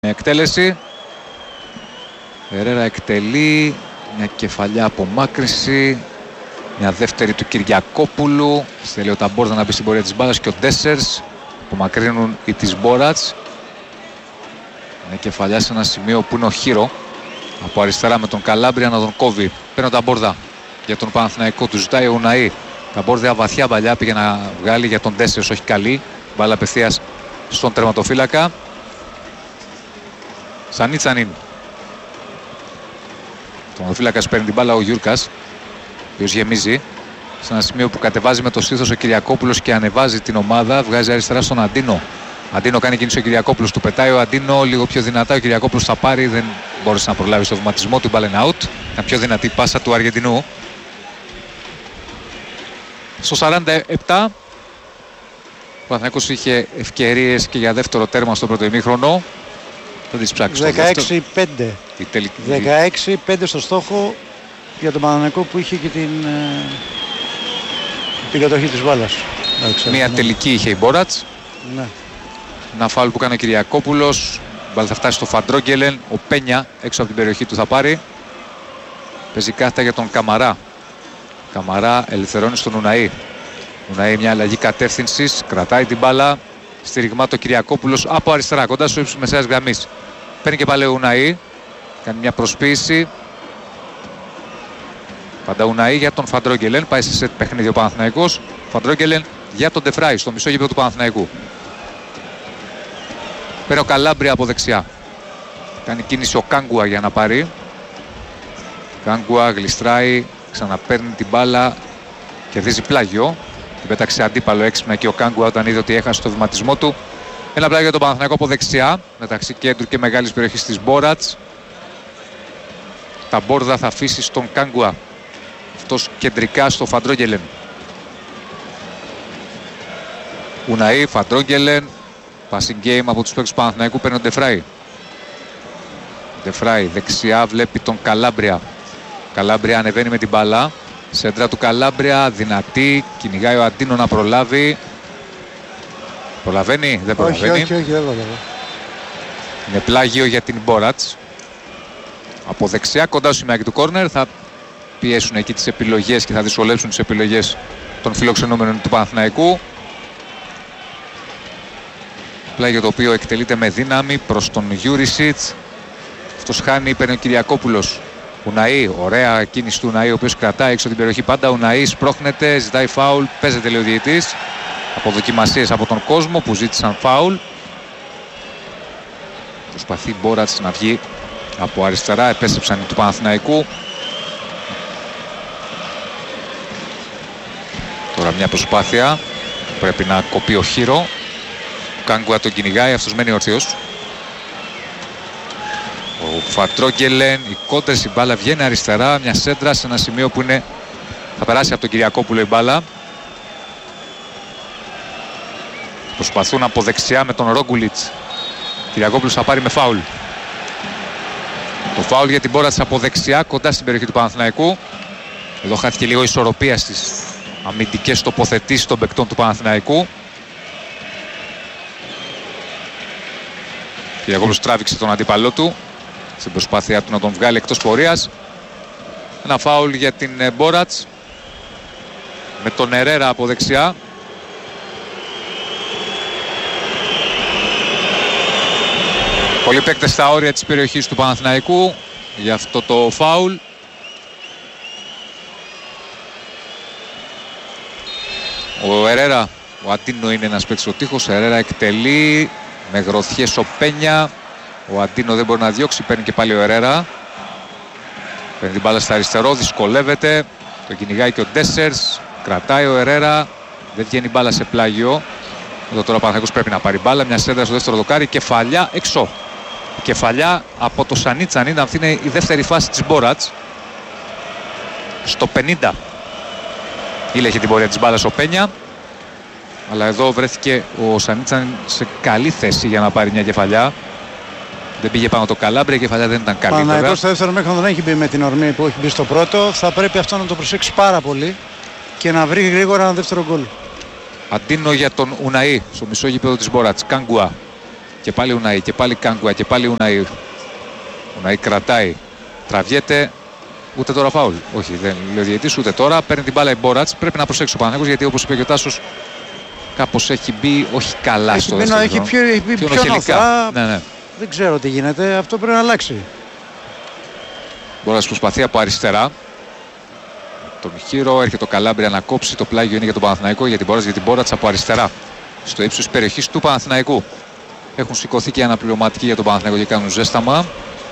Εκτέλεση. Ερέρα εκτελεί. Μια κεφαλιά απομάκρυνση. Μια δεύτερη του Κυριακόπουλου. Θέλει ο Ταμπόρδα να μπει στην πορεία της μπάλας και ο Ντέσσερς. Απομακρύνουν οι της Μπόρατς. Μια κεφαλιά σε ένα σημείο που είναι ο Χίρο. Από αριστερά με τον Καλάμπρια να τον κόβει. Παίρνει ο Ταμπόρδα για τον Παναθηναϊκό. Του ζητάει ο Ουναή. Ταμπόρδα βαθιά παλιά πήγε να βγάλει για τον Ντέσσερς. Όχι καλή. Μπάλα απευθείας στον τερματοφύλακα. Σανίτσανιν. Τον φύλακας παίρνει την μπάλα ο Γιούρκας, ο οποίος γεμίζει σε ένα σημείο που κατεβάζει με το στήθος ο Κυριακόπουλος και ανεβάζει την ομάδα. Βγάζει αριστερά στον Αντίνο. Αντίνο κάνει κίνηση ο Κυριακόπουλος, του πετάει ο Αντίνο λίγο πιο δυνατά. Ο Κυριακόπουλος θα πάρει, δεν μπόρεσε να προλάβει στο βηματισμό του. Μπάλα είναι out. Ήταν πιο δυνατή πάσα του Αργεντινού. Στο 47 ο Παναθηναϊκός είχε ευκαιρίες και για δεύτερο τέρμα στο πρώτο ημίχρονο. 16-5. 16-5 στο στόχο για τον Παναθηναϊκό που είχε και την κατοχή της μπάλας. Μια τελική είχε η Μπόρατς. Ναι. Ένα φάουλ που κάνει ο Κυριακόπουλος. Η μπάλα θα φτάσει στο Φαντρόγγελεν. Ο Πένια έξω από την περιοχή του θα πάρει. Παίζει κάθετα για τον Καμαρά. Καμαρά ελευθερώνει στον Ουναή. Ουναή μια αλλαγή κατεύθυνσης. Κρατάει την μπάλα. Στηριγμά το Κυριακόπουλος από αριστερά, κοντά στο ύψος μεσαίας γραμμής. Παίρνει και πάλι ο Ουναή. Κάνει μια προσποίηση. Πάντα Ουναή για τον Φαντρόγγελεν. Πάει σε σετ παιχνίδι ο Παναθηναϊκός. Φαντρόγγελεν για τον Ντεφράι στο μισό γήπεδο του Παναθηναϊκού. Παίρνει ο Καλάμπρια από δεξιά. Κάνει κίνηση ο Κάγκουα για να πάρει. Κάγκουα γλιστράει. Ξαναπαίρνει την μπάλα. Κερδίζει πλάγιο. Την πέταξε αντίπαλο έξυπνα και ο Κάγκουα όταν είδε ότι έχασε το βηματισμό του. Ένα πλάγιο για τον Παναθηναϊκό από δεξιά. Μεταξύ κέντρου και μεγάλης περιοχής της Μπόρατς. Τα Μπόρδα θα αφήσει στον Κάγκουα. Αυτός κεντρικά στο Φαντρόγγελεν. Ουναή, Φαντρόγγελεν. Passing game από τους παίκτες του Παναθηναϊκού. Παίρνει ο Ντεφράι. Ντεφράι δεξιά βλέπει τον Καλάμπρια. Καλάμπρια ανεβαίνει με την μπάλα. Σέντρα του Καλάμπρια, δυνατή, κυνηγάει ο Αντίνο να προλάβει. Προλαβαίνει, δεν προλαβαίνει. Όχι, δεν προλαβαίνει. Είναι πλάγιο για την Μπόρατς. Από δεξιά, κοντά στο σημείο του κόρνερ, θα πιέσουν εκεί τις επιλογές και θα δυσκολέψουν τις επιλογές των φιλοξενούμενων του Παναθηναϊκού. Πλάγιο το οποίο εκτελείται με δύναμη προς τον Γιούρισιτς. Αυτός χάνει, παίρνει ο Κυριακόπουλος. Ουναή, ωραία κίνηση του Ουναή, ο οποίος κρατάει έξω την περιοχή πάντα. Ουναή σπρώχνεται, ζητάει φάουλ, παίζεται λέει ο διαιτητής. Από δοκιμασίες από τον κόσμο που ζήτησαν φάουλ. Προσπαθεί η Μπόρατς να βγει από αριστερά, επέστρεψαν του Παναθηναϊκού. Τώρα μια προσπάθεια, πρέπει να κοπεί ο Χίρο. Ο Κάγκουα τον κυνηγάει, αυτός μένει όρθιος. Ο Φαντρόγγελεν, η κόντρες, η μπάλα βγαίνει αριστερά, μια σέντρα σε ένα σημείο που είναι, θα περάσει από τον Κυριακόπουλο η μπάλα. Προσπαθούν από δεξιά με τον Ρόγκουλιτς. Ο Κυριακόπουλος θα πάρει με φάουλ. Το φάουλ για την Μπόρατς από δεξιά, κοντά στην περιοχή του Παναθηναϊκού. Εδώ χάθηκε λίγο ισορροπία στις αμυντικές τοποθετήσεις των παικτών του Παναθηναϊκού. Ο Κυριακόπουλος τράβηξε τον αντίπαλό του στην προσπάθειά του να τον βγάλει εκτός πορείας. Ένα φάουλ για την Μπόρατς με τον Ερέρα από δεξιά. Πολλοί παίκτες στα όρια της περιοχής του Παναθηναϊκού για αυτό το φάουλ. Ο Ερέρα, ο Αντίνο είναι ένας παίκτης ο τείχος. Ο Ερέρα εκτελεί με γροθιές ο Πένια. Ο Αντίνο δεν μπορεί να διώξει, παίρνει και πάλι ο Ερέρα. Παίρνει την μπάλα στα αριστερό, δυσκολεύεται. Το κυνηγάει και ο Ντέσσερς. Κρατάει ο Ερέρα. Δεν βγαίνει μπάλα σε πλάγιο. Εδώ τώρα ο Παναθηναϊκός πρέπει να πάρει μπάλα. Μια σέντρα στο δεύτερο δοκάρι. Κεφαλιά έξω. Κεφαλιά από το Σανίτσανιν. Αυτή είναι η δεύτερη φάση της Μπόρατς. Στο 50. Ήλεγε την πορεία της μπάλας ο Πένια. Αλλά εδώ βρέθηκε ο Σανίτσανιν σε καλή θέση για να πάρει μια κεφαλιά. Δεν πήγε πάνω το Καλάμπρια, η κεφαλιά δεν ήταν καλή. Παναθηναϊκός στο δεύτερο μέχρι δεν έχει μπει με την ορμή που έχει μπει στο πρώτο. Θα πρέπει αυτό να το προσέξει πάρα πολύ και να βρει γρήγορα ένα δεύτερο γκολ. Αντίνο για τον Ουναή στο μισό γήπεδο της Μπόρατς. Κάγκουα. Και πάλι Ουναή, και πάλι Κάγκουα, και πάλι Ουναή. Ουναή κρατάει, τραβιέται. Ούτε τώρα φάουλ. Όχι, δεν λέει ο διαιτητής, ούτε τώρα. Παίρνει την μπάλα η Μπόρατς. Πρέπει να προσέξει ο Παναθηναϊκός, γιατί όπως είπε και ο Τάσος, κάπως έχει μπει όχι καλά στο δεύτερο. Έχει μπει πιο νοθρά. Ναι. Δεν ξέρω τι γίνεται. Αυτό πρέπει να αλλάξει. Μπόρατς προσπαθεί από αριστερά. Τον Χίρο, έρχεται ο Καλάμπρια να κόψει. Το πλάγιο είναι για τον Παναθηναϊκό, για την Μπόρατς από αριστερά. Στο ύψος της περιοχής του Παναθηναϊκού. Έχουν σηκωθεί και αναπληρωματικοί για τον Παναθηναϊκό και κάνουν ζέσταμα.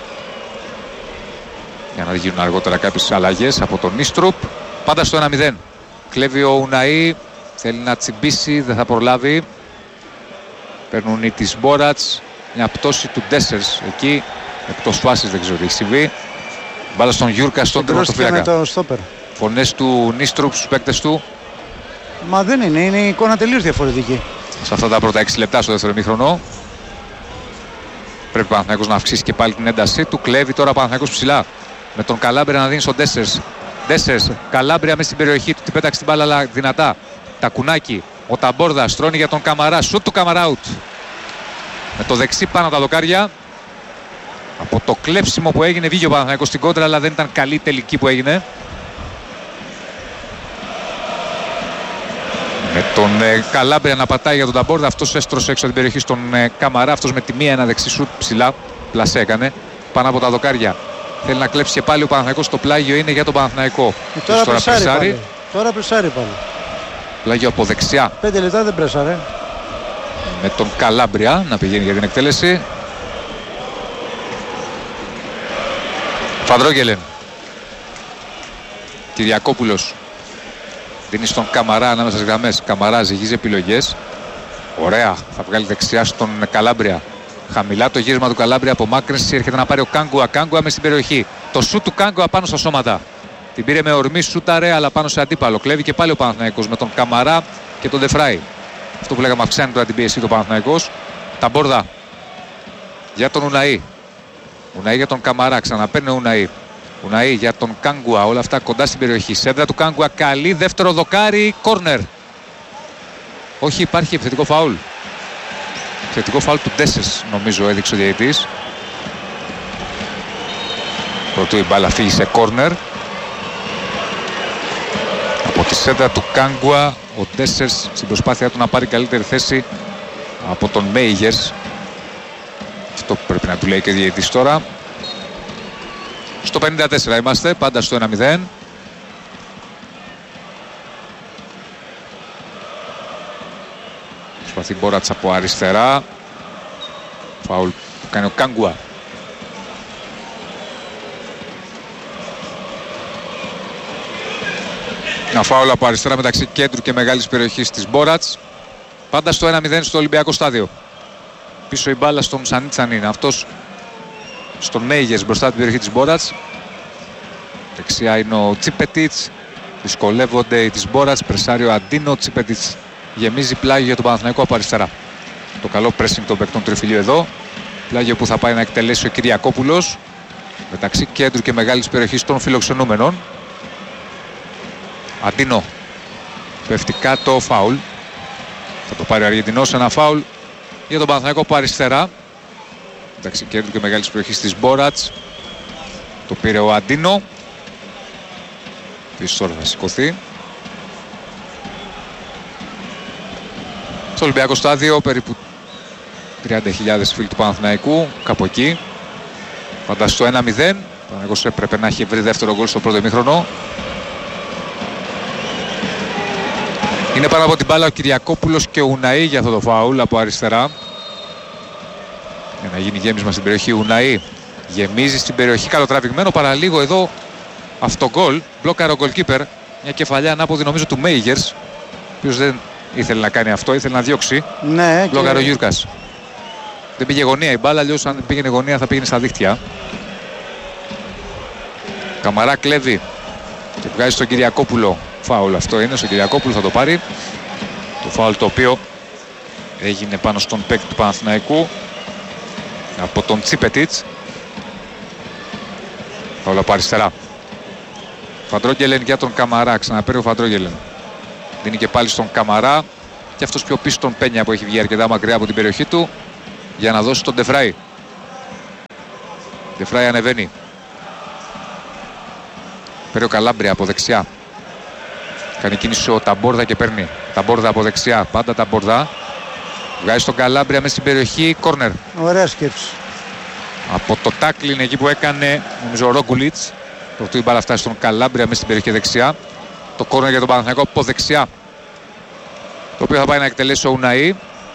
Για να γίνουν αργότερα κάποιες αλλαγές από τον Νίστρουπ. Πάντα στο 1-0. Κλέβει ο Ουναή. Θέλει να τσιμπήσει, δεν θα προλάβει. Παίρνουν οι της Μπόρατς. Μια πτώση του Ντέσσερς εκεί. Εκτός φάσης, δεν ξέρω τι έχει συμβεί. Μπάλα στον Γιούρκα, στον τερματοφύλακα. Φωνές του Νίστρουπ στους παίκτες του. Μα δεν είναι η εικόνα τελείως διαφορετική. Σε αυτά τα πρώτα 6 λεπτά στο δεύτερο ημίχρονο. Πρέπει ο Παναθηναϊκός να αυξήσει και πάλι την έντασή του. Κλέβει τώρα ο Παναθηναϊκός ψηλά. Με τον Καλάμπρια να δίνει στον Ντέσσερς. Ντέσσερς, Καλάμπρια μέσα στην περιοχή του. Την πέταξε την μπάλα, αλλά δυνατά. Τακουνάκι. Ο Ταμπόρδα στρώνει για τον Καμαρά. Σουτ του Καμαρά out. Με το δεξί πάνω τα δοκάρια. Από το κλέψιμο που έγινε βγήκε ο Παναθηναϊκός στην κόντρα, αλλά δεν ήταν καλή τελική που έγινε. Με τον Καλάμπρια να πατάει για τον Ταμπόρδα. Αυτός έστρωσε έξω από την περιοχή στον Καμαρά. Αυτός με τη μία ένα δεξί σουτ ψηλά. Πλασέ έκανε. Πάνω από τα δοκάρια. Θέλει να κλέψει και πάλι ο Παναθηναϊκός. Το πλάγιο είναι για τον Παναθηναϊκό. Τώρα πρεσάρει. Τώρα πρεσάρει πάλι. Πλάγιο από δεξιά. 5 λεπτά δεν πρέσαρε. Με τον Καλάμπρια να πηγαίνει για την εκτέλεση. Φαντρόγγελεν. Κυριακόπουλος. Δίνει στον Καμαρά ανάμεσα στις γραμμές. Καμαρά ζυγίζει επιλογές. Ωραία. Θα βγάλει δεξιά στον Καλάμπρια. Χαμηλά το γύρισμα του Καλάμπρια, απομάκρυνση. Έρχεται να πάρει ο Κάγκουα. Κάγκουα μες στην περιοχή. Το σουτ του Κάγκουα πάνω στα σώματα. Την πήρε με ορμή, σούταρε, αλλά πάνω σε αντίπαλο. Κλέβει και πάλι ο Παναθηναϊκός με τον Καμαρά και τον Ντεφράι. Αυτό που λέγαμε, αυξάνει τώρα την πίεση του Παναθηναϊκός. Ταμπόρδα για τον Ουναή. Ουναή για τον Καμαρά. Ξαναπαίρνει ο Ουναή. Ουναή για τον Κάγκουα. Όλα αυτά κοντά στην περιοχή. Σέντρα του Κάγκουα καλή. Δεύτερο δοκάρι. Κόρνερ. Όχι, υπάρχει επιθετικό φάουλ. Επιθετικό φάουλ του Ντέσσερς, νομίζω, έδειξε ο διαιτητής. Πρωτού η μπάλα φύγει σε κόρνερ. Από τη σέντρα του Κάγκουα, ο Ντέσσερς στην προσπάθειά του να πάρει καλύτερη θέση από τον Μέιγερς. Αυτό που πρέπει να του λέει και ο διαιτητής τώρα. Στο 54 είμαστε, πάντα στο 1-0. Προσπαθεί Μπόρατς από αριστερά. Φάουλ που κάνει ο Κάγκουα. Ένα φάουλ από αριστερά μεταξύ κέντρου και μεγάλης περιοχής της Μπόρατς. Πάντα στο 1-0 στο Ολυμπιακό στάδιο. Πίσω η μπάλα στον Σανίτσαν είναι. Αυτός στον Μέιγερς μπροστά την περιοχή της Μπόρατς. Δεξιά είναι ο Τσίπετιτς. Δυσκολεύονται οι της Μπόρατς. Πρεσάρει ο Αντίνο. Τσίπετιτς γεμίζει πλάγιο για τον Παναθηναϊκό από αριστερά. Το καλό pressing των παικτών τριφυλίου εδώ. Πλάγιο που θα πάει να εκτελέσει ο Κυριακόπουλος. Μεταξύ κέντρου και μεγάλης περιοχής των φιλοξενούμενων. Αντίνο. Πέφτει κάτω, φάουλ. Θα το πάρει ο Αργεντινός, ένα φάουλ για τον Παναθηναϊκό από αριστερά. Μεταξύ κέντρου και μεγάλης περιοχής της Μπόρατς. Το πήρε ο Αντίνο. Πίσω τώρα θα σηκωθεί. Στο Ολυμπιακό στάδιο περίπου 30.000 φίλοι του Παναθηναϊκού, κάπου εκεί. Πάντα στο 1-0. Ο Παναθηναϊκός έπρεπε να έχει βρει δεύτερο γκολ στο πρώτο ημίχρονο. Είναι πάνω από την μπάλα ο Κυριακόπουλος και ο Ουναή για αυτό το φάουλ από αριστερά. Για να γίνει γέμισμα στην περιοχή. Ουναή γεμίζει στην περιοχή, καλοτραβηγμένο, παραλίγο εδώ αυτό γκολ. Μπλόκαρε ο γκολκίπερ. Μια κεφαλιά ανάποδη νομίζω του Μέιγερς, ο οποίος δεν ήθελε να κάνει αυτό, ήθελε να διώξει. Ναι, μπλόκαρε ο Γιούρκας. Δεν πήγε γωνία η μπάλα, αλλιώς αν πήγαινε γωνία θα πήγαινε στα δίχτυα. Καμαρά κλέβει και βγάζει στον Κυριακόπουλο. Φάουλ αυτό είναι, στον Κυριακόπουλο θα το πάρει. Το φάουλ το οποίο έγινε πάνω στον παίκτη του Παναθηναϊκού από τον Τσίπετιτς. Φάουλ από αριστερά. Φαντρόγγελεν για τον Καμαρά, ξαναπαίρνει ο Φαντρόγγελεν. Δίνει και πάλι στον Καμαρά και αυτός πιο πίσω τον Πένια που έχει βγει αρκετά μακριά από την περιοχή του. για να δώσει τον Ντεφράι. Ντεφράι ανεβαίνει. Παίρνει ο Καλάμπρια από δεξιά. Κάνει κίνηση ο Ταμπόρδα και παίρνει. Ταμπόρδα από δεξιά. Πάντα Ταμπόρδα. Βγάζει τον Καλάμπρια μέσα στην περιοχή. Κόρνερ. Ωραία σκέψη. Από το τάκλιν εκεί που έκανε, νομίζω, ο Ρόγκουλιτς. Προτού η μπάλα φτάσει στον Καλάμπρια μέσα στην περιοχή δεξιά. Το κόρνερ για τον Παναθηναϊκό από δεξιά. Το οποίο θα πάει να εκτελέσει ο Ουναή.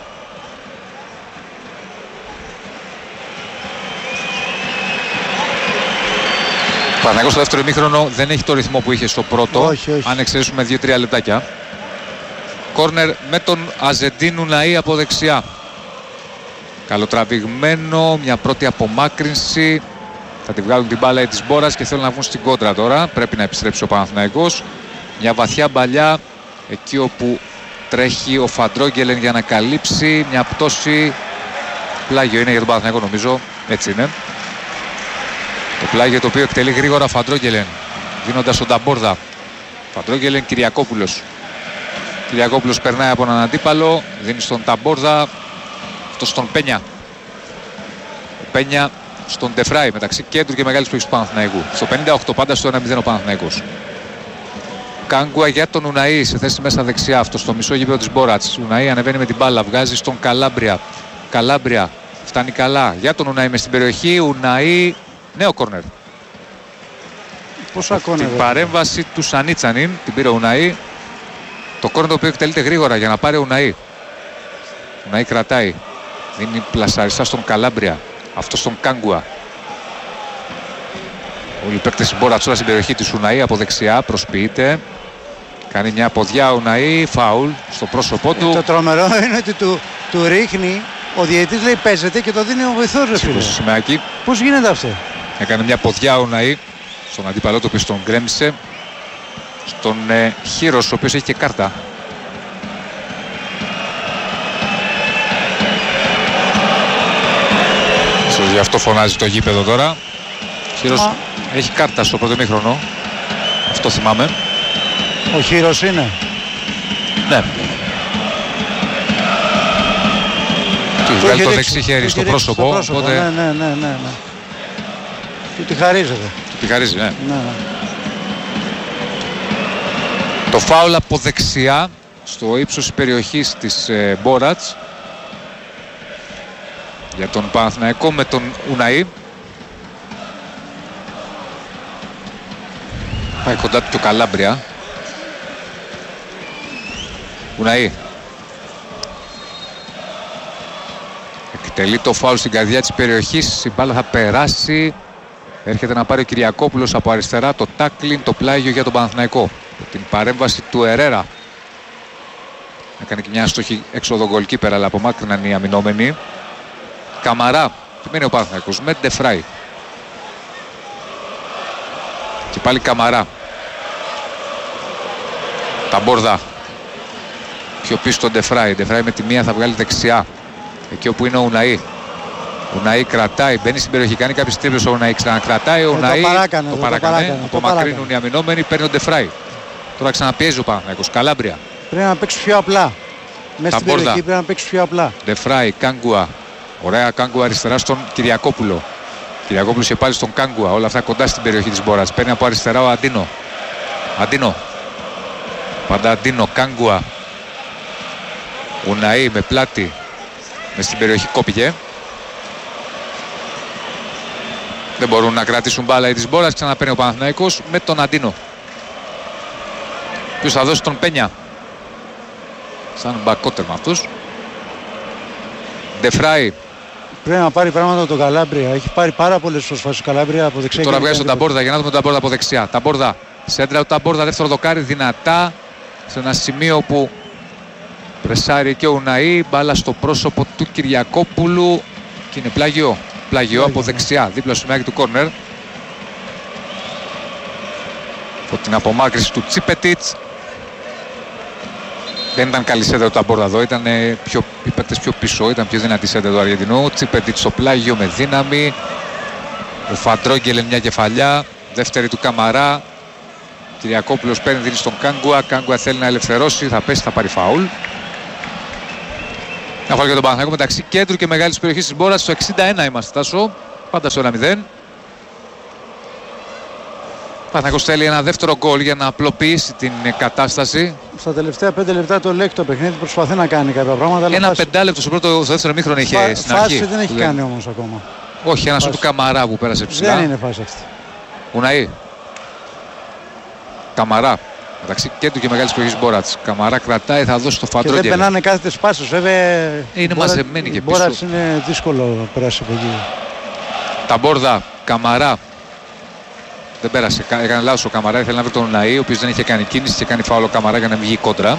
Ο Παναθηναϊκός στο δεύτερο ημίχρονο δεν έχει το ρυθμό που είχε στο πρώτο. Όχι. Αν εξαιρέσουμε 2-3 λεπτάκια. Κόρνερ με τον Αζεντίν Ουναή από δεξιά. Καλοτραβηγμένο, μια πρώτη απομάκρυνση. Θα τη βγάλουν την μπάλα της Μπόρας και θέλουν να βγουν στην κόντρα τώρα. Πρέπει να επιστρέψει ο Παναθηναϊκός. Μια βαθιά μπαλιά εκεί όπου τρέχει ο Φαντρόγγελεν για να καλύψει. Μια πτώση. Πλάγιο είναι για τον Παναθηναϊκό, νομίζω. Έτσι είναι. Το πλάγιο το οποίο εκτελεί γρήγορα Φαντρόγγελεν, δίνοντας τον Ταμπόρδα. Φαντρόγγελεν, Κυριακόπουλος. Κυριακόπουλος περνάει από έναν αντίπαλο, δίνει στον Ταμπόρδα. Αυτό στον Πένια. Ο Πένια στον Ντεφράι, μεταξύ κέντρου και μεγάλης περιοχής του Παναθηναϊκού. Στο 58 πάντα στο 1-0 ο Παναθηναϊκός. Κάγκουα για τον Ουναή σε θέση μέσα δεξιά, αυτό στο μισό γήπεδο της Μπόρατς. Ουναή ανεβαίνει με την μπάλα, βγάζει στον Καλάμπρια. Καλάμπρια φτάνει καλά για τον Ουναή μες στην περιοχή. Ουναή, νέο κόρνερ. Πόσα κόρνερ. Την παρέμβαση του Σανίτσανιν την πήρε ο Ουναή. Το κόρνερ το οποίο εκτελείται γρήγορα για να πάρει ο Ουναή. Ουναή κρατάει. Δίνει πλασαριστά στον Καλάμπρια. Αυτό στον Κάγκουα. Όλοι οι παίκτες της Μπόρατς στην περιοχή της. Ουναή από δεξιά προσποιείται. Κάνει μια ποδιά ο Ουναή. Φάουλ στο πρόσωπό του. Το τρομερό είναι ότι του ρίχνει. Ο διαιτητής λέει παίζεται και το δίνει ο βοηθός, ρε φίλε. Πώς γίνεται αυτό? Έκανε μια ποδιά ο Ουναή στον αντίπαλό του, οποίος τον γκρέμισε. Στον Χίρος, ο οποίος έχει και κάρτα. Γι' αυτό φωνάζει το γήπεδο τώρα. Χίρος έχει κάρτα στο πρώτο ημίχρονο. Αυτό θυμάμαι. Ο Χίρος είναι. Ναι. Του βγάλει το δεξί χέρι στο πρόσωπο. Οπότε... Ναι. Του τη χαρίζεται. Του τη χαρίζει, ναι. Ναι. Το φάουλ από δεξιά στο ύψος της περιοχής της Μπόρατς για τον Παναθηναϊκό με τον Ουναή. Πάει κοντά του και ο Καλάμπρια. Ουναή. Εκτελεί το φάουλ στην καρδιά της περιοχής. Η μπάλα θα περάσει. Έρχεται να πάρει ο Κυριακόπουλος από αριστερά. Το τάκλιν, το πλάγιο για τον Παναθηναϊκό. Την παρέμβαση του Ερέρα. Έκανε και μια άστοχη έξοδο γκολκίπερα, αλλά απομάκρυναν οι αμυνόμενοι. Καμαρά. Μένει ο Παναθηναϊκός με Ντεφράι. Και πάλι Καμαρά. Ταμπόρδα. Πιο πίσω τον Ντεφράι. Ντεφράι με τη μία θα βγάλει δεξιά. Εκεί όπου είναι ο Ουναή. Ο Ουναή κρατάει, μπαίνει στην περιοχή, κάνει κάποιες τρίπλες. Ο Ουναή ξανακρατάει. Ο Ουναή το παράκανε. Απομακρύνουν οι αμυνόμενοι, παίρνει ο Ντεφράι. Τώρα ξαναπιέζει ο Παναθηναϊκός. Καλάμπρια. Πρέπει να παίξει πιο απλά. Μέσα στην περιοχή πρέπει να παίξει πιο απλά. Ντεφράι, Κάγκουα. Ωραία Κάγκουα αριστερά στον Κυριακόπουλο. Κυριακόπουλος και πάλι στον Κάγκουα. Όλα αυτά κοντά στην περιοχή της Μπόρας. Παίρνει από αριστερά ο Αντίνο. Αντίνο. Πάντα Αντίνο, Κάγκουα. Ουναή με πλάτη. Μες στην περιοχή κόπηκε. Δεν μπορούν να κρατήσουν μπάλα οι της Μπόρας. Ξαναπαίρνει ο Παναθηναϊκός με τον Αντίνο. Ποιος θα δώσει τον Πένια. Σαν μπακότερ με αυτούς. Ντεφράι. Πρέπει να πάρει πράγματα από τον Καλάμπρια. Έχει πάρει πάρα πολλές προσφάσεις ο Καλάμπρια από δεξιά. Τώρα βγάζει τον Ταμπόρδα για να δούμε τον Ταμπόρδα από δεξιά. Ταμπόρδα. Σέντρα ο Ταμπόρδα, δεύτερο δοκάρι δυνατά. Σε ένα σημείο που πρεσάρει και ο Ουναή. Μπάλα στο πρόσωπο του Κυριακόπουλου. Και είναι πλάγιο. Πλάγιο από δεξιά. Δίπλα στο μιάκι του κόρνερ. Από την απομάκρυση του Τσίπετιτς. Δεν ήταν καλή σέντα του Ταμπόρδα εδώ, ήταν οι παίκτες πιο πίσω, ήταν πιο δυνατή σέντα του Αργεντινού. Τσίπετιτς στο πλάγιο με δύναμη. Ο Φαντρόγγελεν μια κεφαλιά, δεύτερη του Καμαρά. Κυριακόπουλος παίρνει, δίνει στον Κάγκουα. Κάγκουα θέλει να ελευθερώσει, θα πέσει, θα πάρει φάουλ. Να βάλω για τον Παναθηναϊκό μεταξύ κέντρου και μεγάλης περιοχής της Μπόρας. Στο 61 είμαστε, Τάσο. Πάντα στο 1-0. Ο Παναθηναϊκός θέλει ένα δεύτερο γκολ για να απλοποιήσει την κατάσταση. Στα τελευταία 5 λεπτά το λέει το παιχνίδι, προσπαθεί να κάνει κάποια πράγματα. Ένα 5 λεπτό στο δεύτερο μήχρονο είχε στην αρχή. Φάση δεν έχει κάνει όμως ακόμα. Όχι, ένα σου του Καμαρά που πέρασε ψηλά. Δεν είναι φάση αυτή. Ουναή. Καμαρά. Μεταξύ κέντρου και μεγάλης περιοχής Μπόρας. Καμαρά κρατάει, θα δώσει το Φαντρόγγελ. Και δεν περνάνε κάθετες πάσες, βέβαια. Είναι μαζεμένοι και πίσω. Μπόρας είναι δύσκολο να περάσει από εκεί. Τα Μπόρδα, Καμαρά. Δεν πέρασε. Έκανε λάθος ο Καμαρά. Ήθελε να βρει τον Ουναή, ο οποίος δεν είχε κάνει κίνηση και κάνει φάουλο Καμαρά για να βγει κόντρα.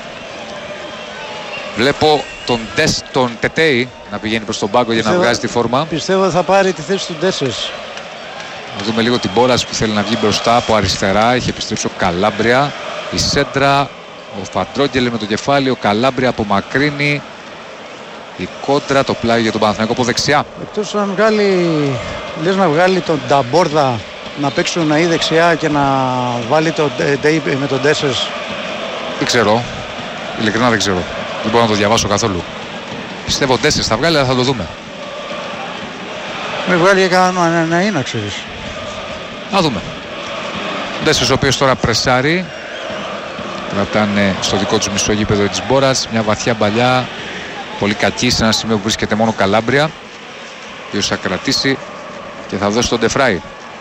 Βλέπω τον Τετέι να πηγαίνει προς τον πάγκο για να βγάζει τη φόρμα. Πιστεύω θα πάρει τη θέση του Ντέσσερς. Να δούμε λίγο την Μπόρας που θέλει να βγει μπροστά από αριστερά. Έχει επιστρέψει ο Καλάμπρια. Η σέντρα, ο Φαντρόγγελ με το κεφάλι, ο Καλάμπρια απομακρύνει. Η κόντρα, το πλάγιο για τον Παναθηναϊκό από δεξιά. Εκτός αν λες να βγάλει τον Νταμπόρδα να παίξει τον Αΐ δεξιά και να βάλει τον Ντέι με τον Ντέσσερς. Δεν ξέρω. Ειλικρινά δεν ξέρω. Δεν μπορώ να το διαβάσω καθόλου. Πιστεύω Ντέσσερς θα βγάλει, αλλά θα το δούμε. Με βγάλει και κανέναν Αΐ να ξέρεις. Να δούμε. Ντέσσερς ο οποίος τώρα πρεσάρει. Κρατάνε στο δικό τους μισογείπεδο της Μπόρας. Μια βαθιά μπαλιά. Πολύ κακή σε ένα σημείο που βρίσκεται μόνο Καλάμπρια. Ο οποίος θα κρατήσει και θα δώσει τον Ντεφράι.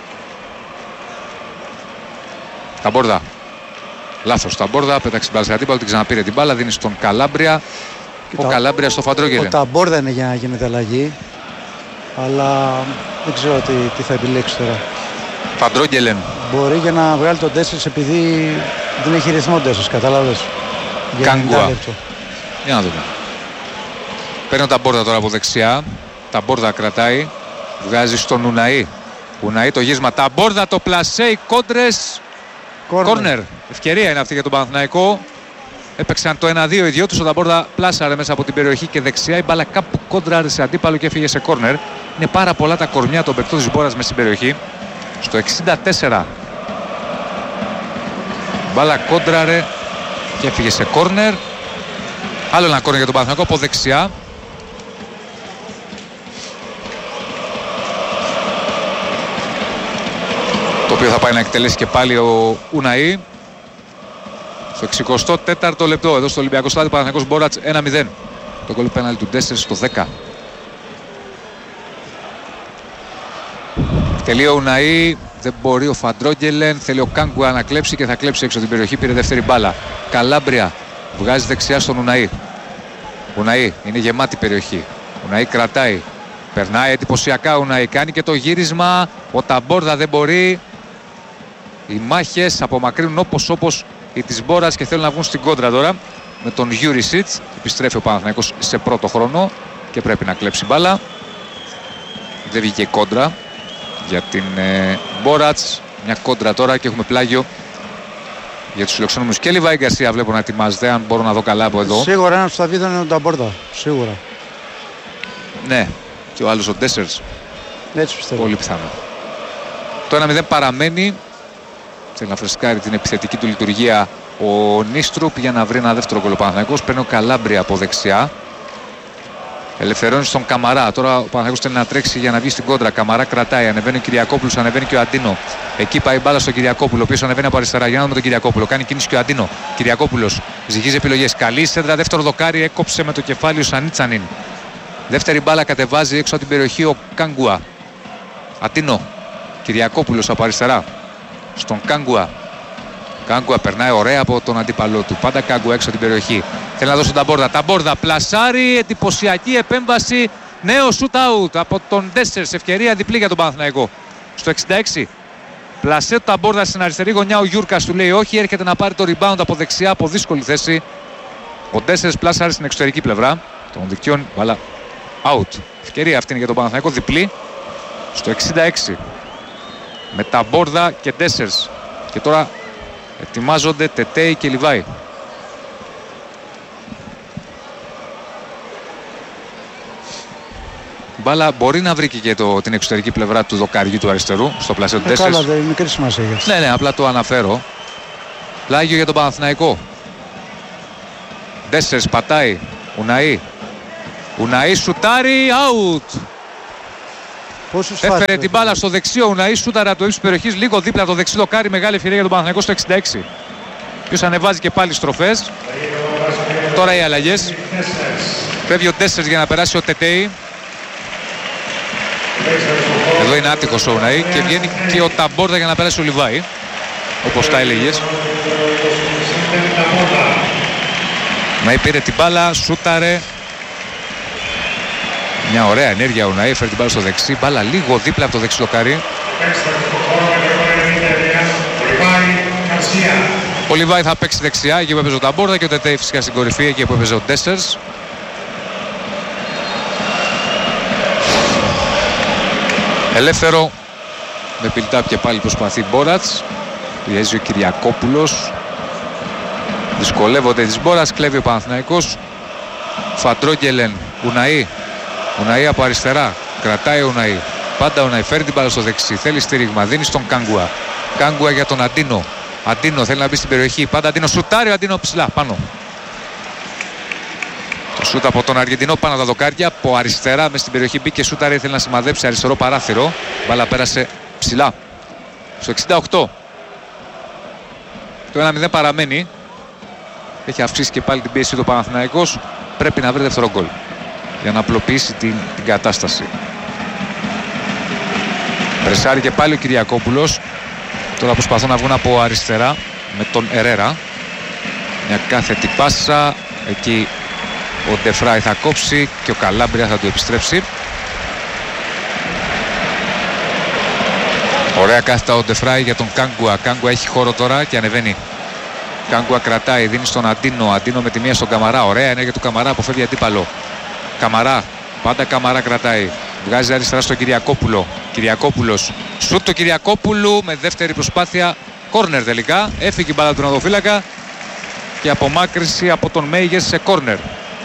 Τα Μπόρδα. Λάθος. Τα Μπόρδα πέταξε την μπάλα σε αντίπαλο, την ξαναπήρε την μπάλα, δίνει στον Καλάμπρια. Ο Καλάμπρια στο Φαντρόγγελ. Τα Μπόρδα είναι για να γίνεται αλλαγή. Αλλά δεν ξέρω τι θα επιλέξει τώρα. Φαντρόγγελεν. Μπορεί για να βγάλει τον Ντέσσερς επειδή δεν έχει ρυθμό Ντέσσερς, κατάλαβες. Κάγκουα. Για να δούμε. Παίρνει τα Μπόρδα τώρα από δεξιά. Τα Μπόρδα κρατάει. Βγάζει στον Ουναή. Ουναή το γύρισμα. Τα Μπόρδα το πλασέ. Οι κόντρες. Κόρνερ. Ευκαιρία είναι αυτή για τον Παναθηναϊκό. Έπαιξαν το 1-2 οι δυο τους. Ο Ταμπόρδα πλάσαρε μέσα από την περιοχή και δεξιά. Η μπάλα κάπου κόντραρε σε αντίπαλο και έφυγε σε κόρνερ. Είναι πάρα πολλά τα κορμιά των παικτών της Μπόρας μέσα στην περιοχή. Στο 64. Μπάλα κόντραρε και έφυγε σε κόρνερ. Άλλο ένα κόρνερ για τον Παναθηναϊκό από δεξιά. Το οποίο θα πάει να εκτελέσει και πάλι ο Ουναή. Στο 64ο λεπτό εδώ στο Ολυμπιακό Στάδιο Παναθηναϊκός Μπόρατς 1-0. Το γκολ πέναλτι του Ντέσσερς στο 10. Τελεί ο Ουναή, δεν μπορεί ο Φαντρόγγελεν, θέλει ο Κάγκουα να κλέψει και θα κλέψει έξω την περιοχή, πήρε δεύτερη μπάλα. Καλάμπρια βγάζει δεξιά στον Ουναή. Ουναή είναι γεμάτη περιοχή. Ουναή κρατάει, περνάει εντυπωσιακά Ουναή, κάνει και το γύρισμα, ο Ταμπόρδα δεν μπορεί. Οι μάχες απομακρύνουν όπως οι της Μπόρας και θέλουν να βγουν στην κόντρα τώρα με τον Γιούρισιτς. Επιστρέφει ο Παναθηναϊκός σε πρώτο χρόνο και πρέπει να κλέψει μπάλα. Δεν βγήκε η κόντρα για την Μπόρατς. Μια κόντρα τώρα και έχουμε πλάγιο για τους φιλοξενούμενους. Και Λιβάη Γκαρσία βλέπω να ετοιμάζεται, αν μπορώ να δω καλά από εδώ. Σίγουρα ένας που θα βγει είναι ο Ταμπόρδα. Σίγουρα. Ναι, και ο άλλος ο Ντέσσερς. Έτσι πιστεύω. Πολύ πιθανό. Το 1-0 παραμένει. Θέλει να φρεσκάρει την επιθετική του λειτουργία ο Νίστρουπ για να βρει ένα δεύτερο γκολ ο Παναθηναϊκός. Παίρνει ο Καλάμπρια από δεξιά. Ελευθερώνει στον Καμαρά. Τώρα ο Παναθηναϊκός θέλει να τρέξει για να βγει στην κόντρα. Καμαρά κρατάει. Ανεβαίνει ο Κυριακόπουλος, ανεβαίνει και ο Αντίνο. Εκεί πάει η μπάλα στον Κυριακόπουλο, ο οποίος ανεβαίνει από αριστερά. Για να δούμε τον Κυριακόπουλο. Κάνει κίνηση και ο Αντίνο. Κυριακόπουλος ζυγίζει επιλογές. Καλή σέντρα, δεύτερο δοκάρι. Έκοψε με το κεφάλι ο Σανίτσανιν. Δεύτερη μπάλα κατεβάζει έξω από την περιοχή ο Κάγκουα. Αντίνο. Κυριακόπουλος από αριστερά. Στον Κάγκουα. Κάγκουα περνάει ωραία από τον αντίπαλό του. Πάντα Κάγκουα έξω από την περιοχή. Θέλει να δώσει τον Ταμπόρδα. Ταμπόρδα πλασάρει. Εντυπωσιακή επέμβαση. Νέο shoot out από τον Ντέσσερς. Ευκαιρία διπλή για τον Παναθηναϊκό. Στο 66. Πλασέ του Ταμπόρδα στην αριστερή γωνιά. Ο Γιούρκας του λέει όχι. Έρχεται να πάρει το rebound από δεξιά από δύσκολη θέση. Ο Ντέσσερς πλασάρει στην εξωτερική πλευρά των δικτύων. Βάλα out. Ευκαιρία αυτή είναι για τον Παναθηναϊκό. Διπλή. Στο 66. Με Ταμπόρδα και Ντέσσερς. Και τώρα ετοιμάζονται Τετέι και Λιβάη. Μπάλα μπορεί να βρει και την εξωτερική πλευρά του δοκαριού του αριστερού στο πλασέ του Ντέσσερς. Καλά, δεν είναι μικρή σημασία. Ναι, απλά το αναφέρω. Πλάγιο για τον Παναθηναϊκό. Ντέσσερς πατάει. Ουναή. Ουναή σουτάρει, out. Έφερε την μπάλα στο δεξιό, Ουναή σούταρε από το ύψος της περιοχής, λίγο δίπλα το δεξί δοκάρι, μεγάλη ευκαιρία για τον Παναθηναϊκό στο 66. Ποιος ανεβάζει και πάλι στροφές. Τώρα οι αλλαγές. Φεύγει ο Ντέσσερς για να περάσει ο Τετέι. Εδώ είναι άτυχος ο Ουναή και βγαίνει και ο Ταμπόρδα για να περάσει ο Λιβάη, όπως τα έλεγες. Ουναή πήρε την μπάλα, σούταρε. Μια ωραία ενέργεια ο Ουναή, φέρει την μπάλα στο δεξί, μπάλα λίγο δίπλα από το δεξί δοκάρι. Ο Λιβάη θα παίξει δεξιά, εκεί που έπαιζε ο Ταμπόρδα, και ο Τετέι φυσικά στην κορυφή, εκεί που έπαιζε ο Ντέσσερς. Ελεύθερο, με πιλτάπ και πάλι προσπαθεί Μπόρατς. Πιέζει ο Κυριακόπουλος. Δυσκολεύονται της Μπόρας, κλέβει ο Παναθηναϊκός. Φαντρόγγελεν, Ουναή. Ουναή από αριστερά, κρατάει ο Ουναή. Πάντα ο Ουναή φέρει την μπάλα στο δεξί, θέλει στήριγμα, δίνει στον Κάγκουα. Κάγκουα για τον Αντίνο. Αντίνο θέλει να μπει στην περιοχή, πάντα Αντίνο σουτάρει, ο Αντίνο ψηλά, πάνω. Το σούτ από τον Αργεντινό πάνω τα δοκάρια, από αριστερά μες στην περιοχή μπήκε σούταρε, ήθελε να σημαδέψει αριστερό παράθυρο. Μπάλα πέρασε ψηλά. Στο 68. Το 1-0 παραμένει. Έχει αυξήσει και πάλι την πίεση του Παναθηναϊκός. Πρέπει να βρει δεύτερο γκολ για να απλοποιήσει την κατάσταση. Πρεσάρει και πάλι ο Κυριακόπουλος. Τώρα προσπαθούν να βγουν από αριστερά με τον Ερέρα. Μια κάθετη πάσα. Εκεί ο Ντεφράι θα κόψει και ο Καλάμπρια θα του επιστρέψει. Ωραία κάθετα ο Ντεφράι για τον Κάγκουα. Κάγκουα έχει χώρο τώρα και ανεβαίνει. Κάγκουα κρατάει, δίνει στον Αντίνο. Αντίνο με τη μία στον Καμαρά. Ωραία ενέργεια του Καμαρά, αποφεύγει αντίπαλο. Καμαρά, πάντα Καμαρά κρατάει. Βγάζει αριστερά στον Κυριακόπουλο. Κυριακόπουλος. Σουτ του Κυριακόπουλου με δεύτερη προσπάθεια. Κόρνερ τελικά. Έφυγε η μπάλα του τερματοφύλακα και απομάκρυνση από τον Μέιγες σε κόρνερ.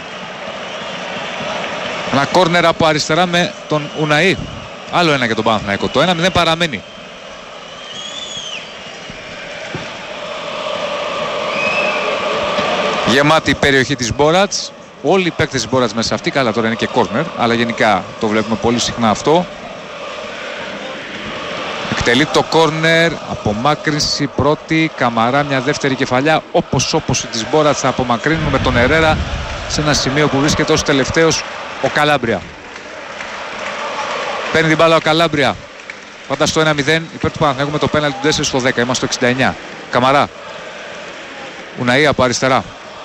Ένα κόρνερ από αριστερά με τον Ουναή. Άλλο ένα για τον Παναθηναϊκό. Το 1-0 παραμένει. Γεμάτη η περιοχή της Μπόρατς. Όλοι οι παίκτες της Μπόρατς μέσα αυτή. Καλά, τώρα είναι και κόρνερ, αλλά γενικά το βλέπουμε πολύ συχνά αυτό. Εκτελεί το κόρνερ, απομάκρυνση πρώτη, Καμαρά μια δεύτερη κεφαλιά. Όπως η της Μπόρατς θα απομακρύνουν με τον Ερέρα σε ένα σημείο που βρίσκεται ως τελευταίος ο Καλάμπρια. Παίρνει την μπάλα ο Καλάμπρια. Πάντα στο 1-0 υπέρ του Παναθηναϊκού με το πέναλτι του 4 στο 10. Είμαστε στο 69. Καμαρά. Ουναή από αριστερά.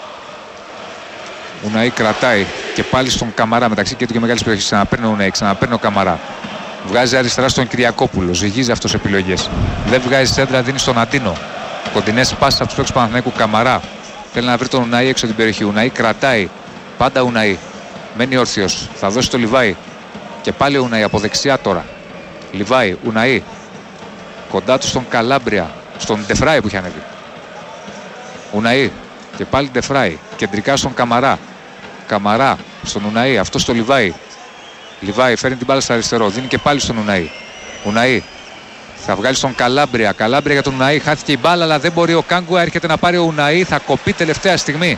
Ουναή κρατάει και πάλι στον Καμαρά μεταξύ και του και μεγάλης περιοχής. Ξαναπαίρνει ο Ουναή, ξαναπαίρνει ο Καμαρά. Βγάζει αριστερά στον Κυριακόπουλο. Ζυγίζει αυτός επιλογές. Δεν βγάζει σέντρα, δίνει στον Αντίνο. Κοντινές πάσες από τους παίκτες του Παναθηναϊκού. Καμαρά. Θέλει να βρει τον Ουναή έξω από την περιοχή. Ουναή κρατάει. Πάντα Ουναή. Μένει όρθιος. Θα δώσει το Λιβάη. Και πάλι ο Ουναή από δεξιά τώρα. Λιβάη, Ουναή. Κοντά του στον Καλάμπρια. Στον Ντεφράι που είχε ανέβει. Ουναή. Και πάλι Ντεφράι. Κεντρικά στον Καμαρά. Καμαρά στον Ουναή. Αυτό στο Λιβάη. Λιβάη φέρνει την μπάλα στο αριστερό. Δίνει και πάλι στον Ουναή. Ουναή. Θα βγάλει στον Καλάμπρια. Καλάμπρια για τον Ουναή. Χάθηκε η μπάλα, αλλά δεν μπορεί ο Κάγκουα. Έρχεται να πάρει ο Ουναή. Θα κοπεί τελευταία στιγμή.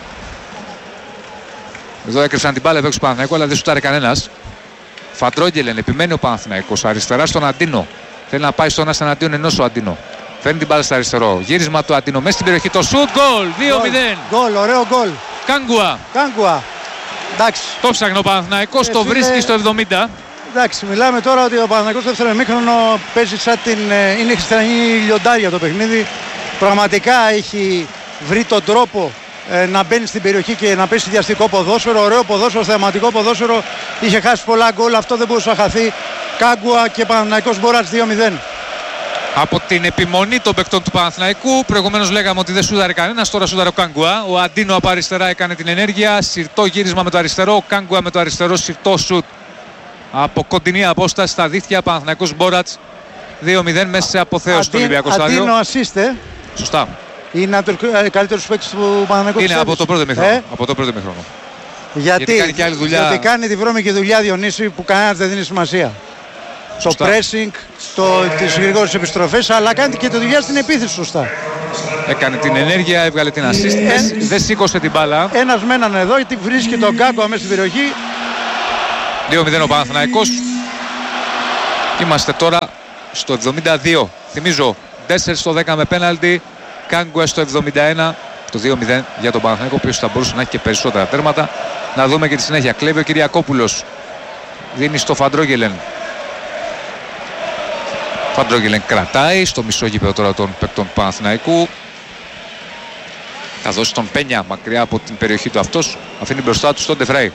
Εδώ έκρυψαν την μπάλα του Παναθηναϊκού, αλλά δεν σουτάρε κανένας. Φαντρόγγελεν, επιμένει ο Παναθηναϊκός. Αριστερά στον Αντίνο. Θέλει να πάει στον εναντίον ενός ο Αντίνο. Φέρνει την μπάλα στο αριστερό. Γύρισμα του Αντίνο μέσα στην περιοχή. Το σουτ γκολ. 2-0. Γκολ, ωραίο γκολ. Κάγκουα. Εντάξει. Το ψάχνει ο Παναθηναϊκός, το βρίσκει στο 70. Εντάξει, μιλάμε τώρα ότι ο Παναθηναϊκός στο δεύτερο ημίχρονο παίζει σαν είναι χριστιανή λιοντάρια το παιχνίδι. Πραγματικά έχει βρει τον τρόπο να μπαίνει στην περιοχή και να παίξει διαστικό ποδόσφαιρο. Ωραίο ποδόσφαιρο, θεαματικό ποδόσφαιρο. Είχε χάσει πολλά γκολ, αυτό δεν μπορούσε να χαθεί. Κάγκουα και Παναθηναϊκός Μπόρατς 2-0. Από την επιμονή των παικτών του Παναθηναϊκού, προηγουμένως λέγαμε ότι δεν σούδαρε κανένας, τώρα σούδαρε ο Κάγκουα. Ο Αντίνο από αριστερά έκανε την ενέργεια. Συρτό γύρισμα με το αριστερό. Ο Κάγκουα με το αριστερό συρτό σουτ από κοντινή απόσταση στα δίχτυα. Παναθηναϊκός Μπόρατς 2-0 μέσα σε αποθέωση στο Ολυμπιακό Στάδιο. Αντίνο ασίστε. Σωστά. Είναι από τους καλύτερους παίκτες του Παναθηναϊκού. Είναι από το πρώτο ημίχρονο. Από το πρώτο ημίχρονο. Γιατί κάνει και άλλη δουλειά. Γιατί κάνει τη βρώμικη δουλειά, Διονύση, που κανένας δεν δίνει σημασία. Σωστά. Το pressing, τις γρήγορες επιστροφές, αλλά κάνει και τη δουλειά στην επίθεση σωστά. Έκανε την ενέργεια, έβγαλε την assist, δεν σήκωσε την μπάλα. Ένας με έναν εδώ, γιατί βρίσκει τον Κάγκουα μέσα στην περιοχή. 2-0 ο Παναθηναϊκός. Είμαστε τώρα στο 72. Θυμίζω 4 στο 10 με πέναλτι. Κάγκουα στο 71. Το 2-0 για τον Παναθηναϊκό, ο οποίος θα μπορούσε να έχει και περισσότερα τέρματα. Να δούμε και τη συνέχεια. Κλέβει ο Κυριακόπουλος. Δίνει στο Φαντρόγγελεν. Φαντρόγγελεν κρατάει στο μισό γήπεδο τώρα των παικτών του Παναθηναϊκού. Θα δώσει τον Πένια μακριά από την περιοχή του αυτός. Αφήνει μπροστά του στον Ντεφράι.